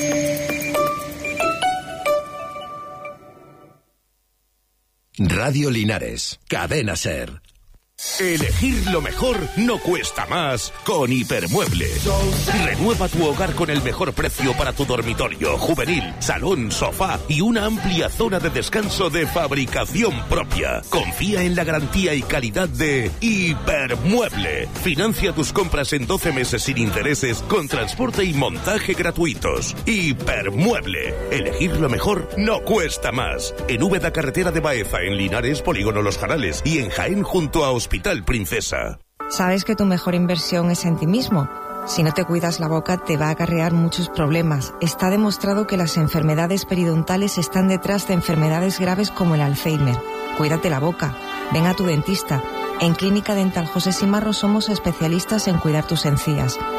Radio Linares, Cadena SER. Elegir lo mejor no cuesta más con Hipermueble. Renueva tu hogar con el mejor precio para tu dormitorio, juvenil, salón, sofá y una amplia zona de descanso de fabricación propia. Confía en la garantía y calidad de Hipermueble. Financia tus compras en doce meses sin intereses con transporte y montaje gratuitos. Hipermueble. Elegir lo mejor no cuesta más. En Úbeda, carretera de Baeza, en Linares, Polígono Los Jarales, y en Jaén, junto a Hospital Princesa. Sabes que tu mejor inversión es en ti mismo. Si no te cuidas la boca, te va a acarrear muchos problemas. Está demostrado que las enfermedades periodontales están detrás de enfermedades graves como el Alzheimer. Cuídate la boca. Ven a tu dentista. En Clínica Dental José Simarro somos especialistas en cuidar tus encías.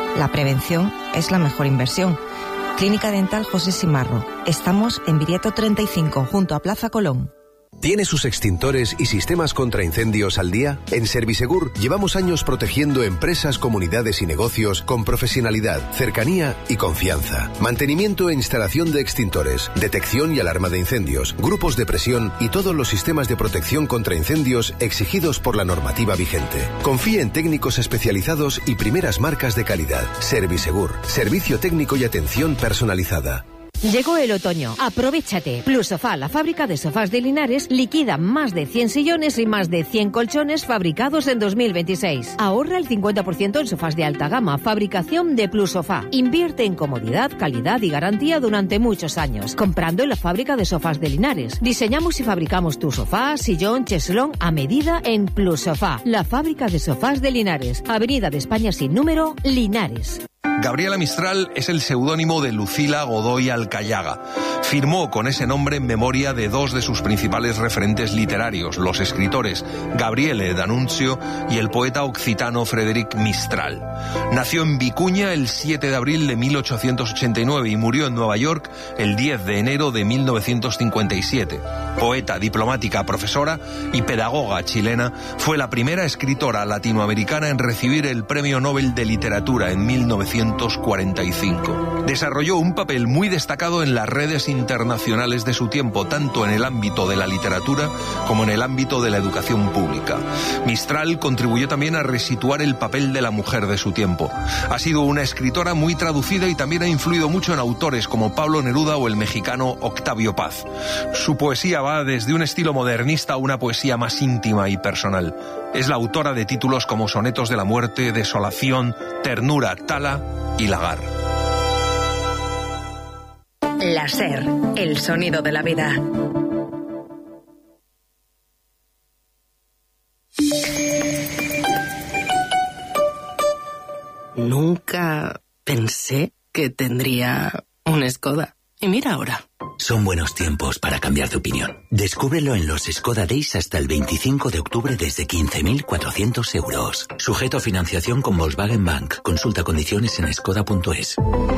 La prevención es la mejor inversión. Clínica Dental José Simarro. Estamos en Viriato treinta y cinco, junto a Plaza Colón. ¿Tiene sus extintores y sistemas contra incendios al día? En Servisegur llevamos años protegiendo empresas, comunidades y negocios con profesionalidad, cercanía y confianza. Mantenimiento e instalación de extintores, detección y alarma de incendios, grupos de presión y todos los sistemas de protección contra incendios exigidos por la normativa vigente. Confíe en técnicos especializados y primeras marcas de calidad. Servisegur, servicio técnico y atención personalizada. Llegó el otoño. Aprovéchate. Plusofá, la fábrica de sofás de Linares, liquida más de cien sillones y más de cien colchones fabricados en dos mil veintiséis. Ahorra el cincuenta por ciento en sofás de alta gama, fabricación de Plusofá. Invierte en comodidad, calidad y garantía durante muchos años, comprando en la fábrica de sofás de Linares. Diseñamos y fabricamos tu sofá, sillón, cheslón a medida en Plusofá, la fábrica de sofás de Linares. Avenida de España sin número, Linares. Gabriela Mistral es el seudónimo de Lucila Godoy Alcayaga. Firmó con ese nombre en memoria de dos de sus principales referentes literarios, los escritores Gabriele D'Annunzio y el poeta occitano Frederic Mistral. Nació en Vicuña el siete de abril de mil ochocientos ochenta y nueve y murió en Nueva York el diez de enero de mil novecientos cincuenta y siete. Poeta, diplomática, profesora y pedagoga chilena, fue la primera escritora latinoamericana en recibir el Premio Nobel de Literatura en mil novecientos cuarenta y cinco. Desarrolló un papel muy destacado en las redes internacionales de su tiempo, tanto en el ámbito de la literatura como en el ámbito de la educación pública. Mistral contribuyó también a resituar el papel de la mujer de su tiempo. Ha sido una escritora muy traducida y también ha influido mucho en autores como Pablo Neruda o el mexicano Octavio Paz. Su poesía va desde un estilo modernista a una poesía más íntima y personal. Es la autora de títulos como Sonetos de la Muerte, Desolación, Ternura, Tala y Lagar. La SER, el sonido de la vida. Nunca pensé que tendría un Skoda. Y mira ahora. Son buenos tiempos para cambiar de opinión. Descúbrelo en los Skoda Days hasta el veinticinco de octubre desde quince mil cuatrocientos euros. Sujeto a financiación con Volkswagen Bank. Consulta condiciones en skoda punto es.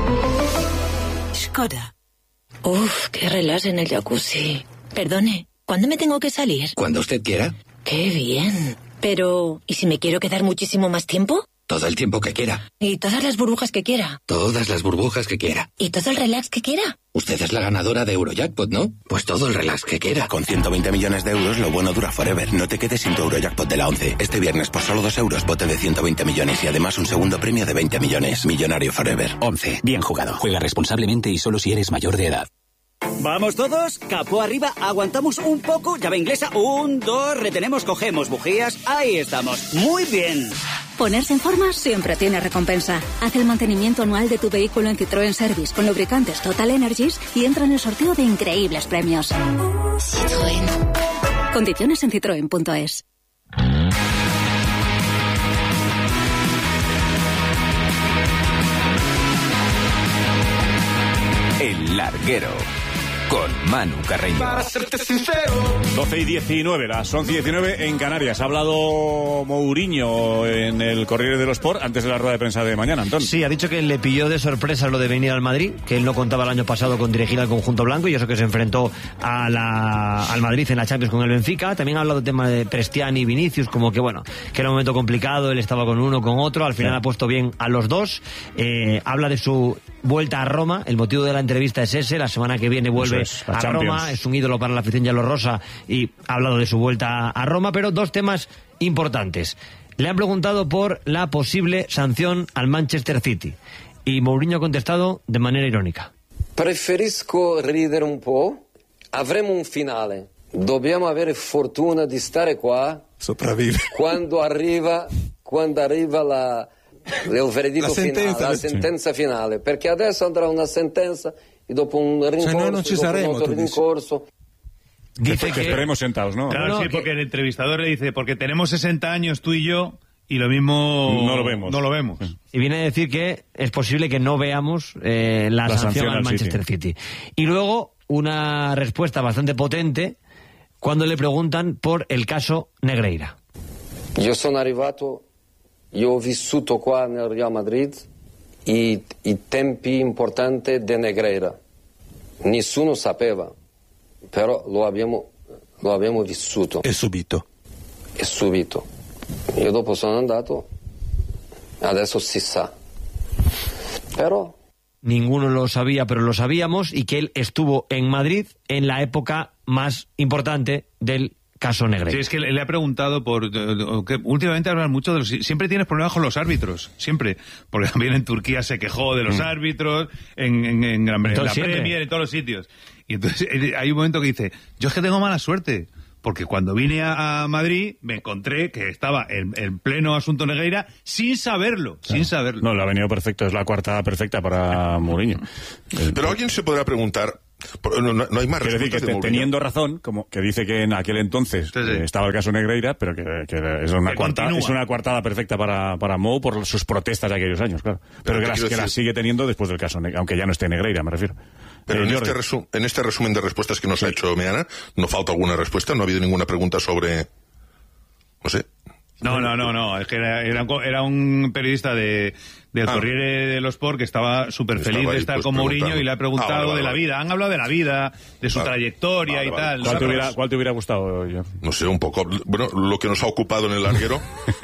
Skoda. Uf, qué relax en el jacuzzi. Perdone, ¿cuándo me tengo que salir? Cuando usted quiera. Qué bien. Pero, ¿y si me quiero quedar muchísimo más tiempo? Todo el tiempo que quiera. ¿Y todas las burbujas que quiera? Todas las burbujas que quiera. ¿Y todo el relax que quiera? Usted es la ganadora de Eurojackpot, ¿no? Pues todo el relax que quiera. Con ciento veinte millones de euros, lo bueno dura forever. No te quedes sin tu Eurojackpot de la once. Este viernes, por solo dos euros, bote de ciento veinte millones y además un segundo premio de veinte millones. Millonario forever. once. Bien jugado. Juega responsablemente y solo si eres mayor de edad. Vamos todos, capó arriba, aguantamos un poco, llave inglesa, un, dos, retenemos, cogemos bujías, ahí estamos, muy bien. Ponerse en forma siempre tiene recompensa. Haz el mantenimiento anual de tu vehículo en Citroën Service con lubricantes Total Energies y entra en el sorteo de increíbles premios. Citroën. Condiciones en citroen punto es. El Larguero, con Manu Carreño. Para serte sincero. doce y diecinueve, las once y diecinueve en Canarias. Ha hablado Mourinho en el Corriere dello Sport antes de la rueda de prensa de mañana, Antón. Sí, ha dicho que le pilló de sorpresa lo de venir al Madrid, que él no contaba el año pasado con dirigir al conjunto blanco y eso que se enfrentó a la, al Madrid en la Champions con el Benfica. También ha hablado del tema de Prestiani y Vinicius, como que bueno, que era un momento complicado, él estaba con uno, con otro, al final sí. Ha puesto bien a los dos. Eh, habla de su vuelta a Roma, el motivo de la entrevista es ese, la semana que viene vuelve es, a, a Roma, es un ídolo para la afición yalorrosa y ha hablado de su vuelta a Roma, pero dos temas importantes. Le han preguntado por la posible sanción al Manchester City y Mourinho ha contestado de manera irónica. Preferisco ridere un po', avremo un finale, dobbiamo avere fortuna di stare qua, sopravvive, quando arriva, quando arriva la... il veredetto la finale, sentenza, la sentenza sì. finale, perché adesso andrà una sentenza e dopo un rincorso, cioè, noi non ci saremo, dopo un altro rincorso. Dice que, que esperemos sentados, ¿no? Claro, sí, porque el entrevistador le dice, porque tenemos sesenta años tú y yo y lo mismo no lo vemos. No lo vemos. Y viene a decir que es posible que no veamos eh, la, la sanción, sanción al Manchester City. City. Y luego una respuesta bastante potente cuando le preguntan por el caso Negreira. Io sono arrivato, io ho vissuto qua nel Real Madrid, i, i tempi importanti di Negreira. Nessuno sapeva, però lo abbiamo, lo abbiamo vissuto. E subito. E subito. Io dopo sono andato, adesso si sa. Pero... Ninguno lo sabía, pero lo sabíamos, y que él estuvo en Madrid en la época más importante del caso Negreira. Sí, es que le, le ha preguntado por... que últimamente hablan mucho de los... Siempre tienes problemas con los árbitros, siempre. Porque también en Turquía se quejó de los mm. árbitros, en, en, en Gran Bretaña, en la Premier, en todos los sitios. Y entonces hay un momento que dice, yo es que tengo mala suerte. Porque cuando vine a, a Madrid me encontré que estaba en, en pleno asunto Negreira sin saberlo, claro. sin saberlo. No, le ha venido perfecto, es la coartada perfecta para Mourinho. Pero alguien se podrá preguntar, no, no, no hay más Quiero decir que te, teniendo razón, como que dice que en aquel entonces sí, sí. Eh, estaba el caso Negreira, pero que, que es, una coartada, es una coartada perfecta para, para Mou por sus protestas de aquellos años, claro. Pero, pero que, las, que las sigue teniendo después del caso, aunque ya no esté Negreira, me refiero. Pero eh, en, este resu en este resumen de respuestas que nos sí. ha hecho Meana, no falta alguna respuesta, no ha habido ninguna pregunta sobre... No sé. No, no, no, no, es que era, era, era un periodista de, del ah. Corriere dello Sport que estaba súper feliz de estar pues con Mourinho y le ha preguntado ah, vale, vale, de la vida. Han hablado de la vida, de su vale. trayectoria vale, y vale. tal. ¿Cuál, te hubiera, ¿Cuál te hubiera gustado, yo? No sé, un poco. Bueno, lo que nos ha ocupado en el larguero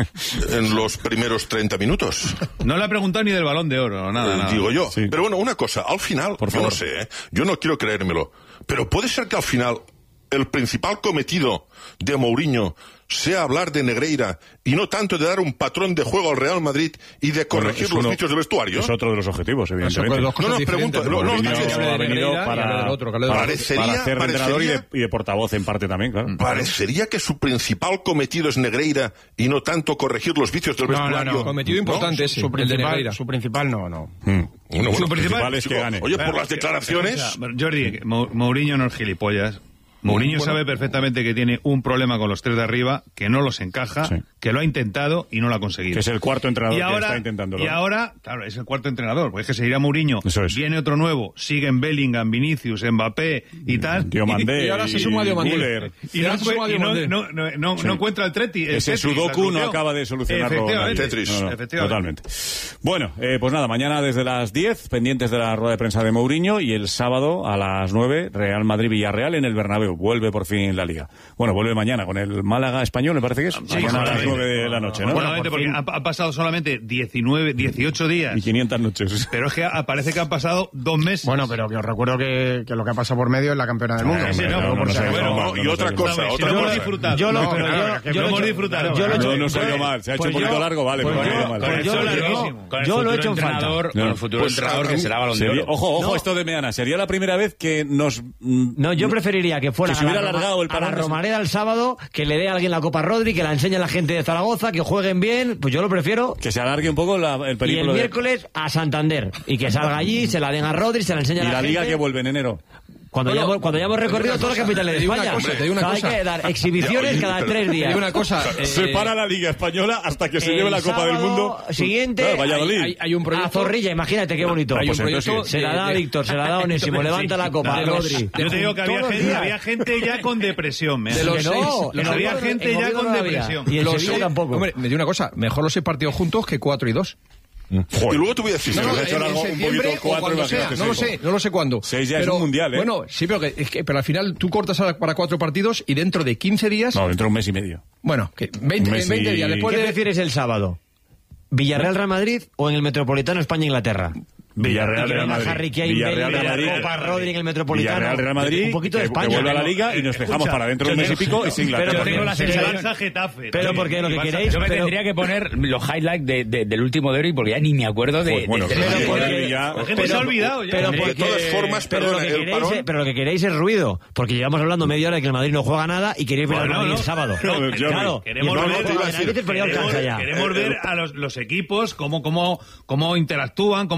en los primeros treinta minutos. No le ha preguntado ni del Balón de Oro, nada, eh, nada. Digo yo. Sí. Pero bueno, una cosa, al final, Por yo no sé, ¿eh? yo no quiero creérmelo, pero puede ser que al final el principal cometido de Mourinho sea hablar de Negreira y no tanto de dar un patrón de juego al Real Madrid y de corregir bueno, los uno, vicios del vestuario. Es otro de los objetivos, evidentemente. No, no, pregunto. No, no, no, ha venido para, otro, parecería, para hacer de entrenador y de, y de portavoz en parte también, claro. Parecería que su principal cometido es Negreira y no tanto corregir los vicios del vestuario. No, no, no. Cometido importante es su principal, su principal no, no. Mm. Bueno, su bueno, principal es que gane. Oye, por las declaraciones... O sea, Jordi, Mourinho no es gilipollas. Mourinho bueno. sabe perfectamente que tiene un problema con los tres de arriba, que no los encaja, sí. que lo ha intentado y no lo ha conseguido. Que es el cuarto entrenador y ahora, que está intentándolo. Y ahora, claro, es el cuarto entrenador, porque es que se irá Mourinho, es. viene otro nuevo, siguen Bellingham, Vinicius, Mbappé y tal. Diomandé, y, y ahora se suma Diomandé. Y, y, no, y no, no, no, no, sí. no encuentra el Treti. El Ese Tetris, Sudoku no acaba de solucionarlo. Efectivamente. Tetris. No, no, Efectivamente. Totalmente. Bueno, eh, pues nada, mañana desde las diez, pendientes de la rueda de prensa de Mourinho, y el sábado a las nueve, Real Madrid-Villarreal en el Bernabéu. Vuelve por fin la Liga. Bueno, vuelve mañana con el Málaga Español, me parece que es. Sí, mañana a las nueve de la noche, ¿no? Bueno, porque ha, ha pasado solamente diecinueve, dieciocho días. Y quinientas noches. Pero es que parece que han pasado dos meses. Bueno, pero que os recuerdo que, que lo que ha pasado por medio es la campeona del mundo. Sí, sí, no, no, no, no, no, y otra cosa, no, otra si cosa. Hemos disfrutado. Yo lo, no, pero claro, yo, yo lo hemos disfrutado. Yo lo no, no salió mal, se ha hecho un poquito largo, vale, pero no mal. Con el hecho larguísimo. Yo lo he hecho en falta. Con el futuro entrenador que será Balón de Oro. Ojo, ojo, esto de Meana, sería la primera vez que nos... No, yo preferiría que fuera que se hubiera alargado el a la Romareda el sábado, que le dé a alguien la Copa Rodri, que la enseñe a la gente de Zaragoza, que jueguen bien, pues yo lo prefiero. Que se alargue un poco la, el periplo. Y el de... miércoles a Santander, y que salga allí, se la den a Rodri, se la enseñe a la, la gente. Y la Liga que vuelve en enero. Cuando, bueno, ya hemos, cuando ya hemos recorrido todas las capitales de España, cosa, o sea, hay que dar exhibiciones oye, cada tres días. Una cosa, eh, se para la Liga Española hasta que se lleve la Copa del Mundo. Siguiente, claro, Valladolid. Hay, hay un proyecto, a Zorrilla, imagínate qué bonito. Hay un pues proyecto, se la da a Víctor, se la da a Onésimo, levanta la copa, Rodri. Yo te digo que había gente, había gente ya con depresión. De los que no, seis, que había gente ya con depresión. Y el Sevilla tampoco. Hombre, me dio una cosa, mejor los seis partidos juntos que cuatro y dos. Joder. Y luego te voy a decir, no, se no, nos ha hecho en, algo en un poquito cuatro cuando sea, no lo sé, no lo sé cuándo. Seis ya pero, es un mundial, ¿eh? Bueno, sí, pero, que, es que, pero al final tú cortas para cuatro partidos y dentro de quince días... No, dentro de un mes y medio. Bueno, que veinte, mes veinte y... días después ¿Qué de... prefieres el sábado? ¿Villarreal Real Madrid o en el Metropolitano España-Inglaterra? Villarreal Real Madrid. Harry Kane, Villarreal Real Madrid. Madrid. Copa Rodri en el Metropolitano. Villarreal Real Madrid. Un poquito de España. Que vuelve a la Liga y nos dejamos para dentro de un mes y pico y sin Inglaterra. Pero tengo la sensación Getafe. Pero porque lo que queréis... Yo me tendría que poner los highlights de, de, del último de hoy porque ya ni me acuerdo de... Pues bueno, de, de, de, de, de, de, de ya, la gente se ha olvidado ya. Pero de porque, todas formas, pero, perdona, lo que el queréis parón... es, pero lo que queréis es ruido. Porque llevamos hablando media hora de que el Madrid no juega nada y queréis ver al Madrid el sábado. Claro. Queremos ver a los equipos cómo interactúan, cómo evolucionan.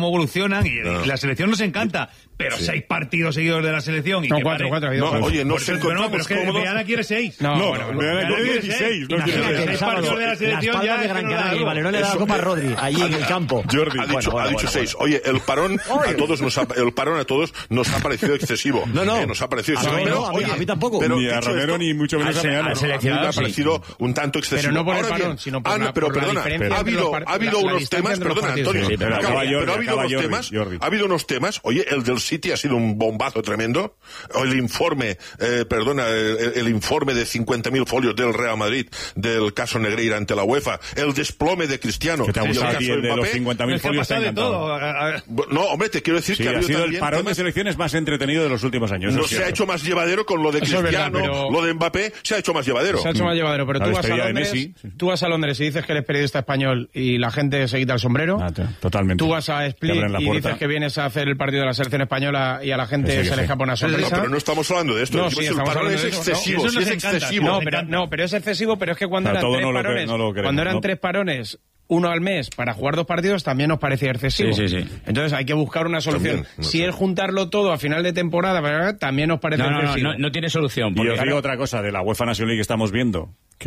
ilusionan y No. la selección nos encanta, pero Sí. seis partidos seguidos de la selección y No, que cuatro, pare- cuatro, ha habido No, cuatro. oye, no Por se eso, pero no, pero encontramos es que cómodos. Viana quiere seis. No, No, bueno, Viana Viana quiere quiere dieciséis, no Imagínate, quiere seis seis. partidos de la La selección espalda ya de es Gran que no da Canaria, y algo. Valerón le da la Eso- copa a Rodri, allí en el campo. Jordi ha dicho, Bueno, bueno, ha dicho bueno, seis. bueno. Oye, el parón a todos nos ha, el parón a todos nos ha parecido excesivo. No, no. Eh, nos ha parecido A excesivo. mí no, Pero, a mí- oye, a mí tampoco. pero Ni a dicho Romero, esto, ni mucho menos a se- Meano. a mí me ha parecido un tanto excesivo. Pero no por el Ahora parón, bien, sino por ah, no, la- pero por la perdona, diferencia ha entre habido, los par- ha habido la- la unos distancia temas, entre los perdona, partidos. Antonio, Sí, pero acaba, acaba Jordi, pero ha habido acaba unos Jordi, temas, Jordi. ha habido unos temas, oye, el del City ha sido un bombazo tremendo, el informe, eh, perdona, el, el informe de cincuenta mil folios del Real Madrid, del caso Negreira ante la UEFA, el desplome de Cristiano, Que te ha y el gustado a caso ti el de los Mbappé. cincuenta mil Es que ha folios, te ha pasado de encantado. todo. A- a- No, hombre, te quiero decir Sí, que ha ha habido sido el también parón de temas- selecciones más entretenido de los últimos años. no eso es se ha cierto. hecho más llevadero con lo de Eso es verdad, Cristiano, pero- lo de Mbappé se ha hecho más llevadero. Se ha hecho más llevadero, pero La tú vas, a despedida de Londres, Messi, sí. tú vas a Londres y dices que eres periodista español y la gente se quita el sombrero. Ah, te- totalmente. Tú vas a Te Split abren la y puerta. dices que vienes a hacer el partido de la selección española y a la gente Sí, que se le sí. escapa una No, no, sonrisa. pero no estamos hablando de esto. No, Decimos sí, el estamos parón hablando es de eso, ¿no? excesivo, Y eso sí nos es encanta. excesivo. No, Me pero, encanta. no, pero es excesivo, pero es que cuando O sea, eran todo tres no lo cre- parones, no lo queremos, cuando eran ¿no? tres parones, uno al mes para jugar dos partidos, también nos parecía excesivo. Sí, sí, sí. Entonces hay que buscar una solución. También, no si sé. es juntarlo todo a final de temporada, ¿verdad? También nos parece No, no, no, excesivo. no, no tiene solución. Y Porque, os digo otra cosa de la UEFA National League que estamos viendo, que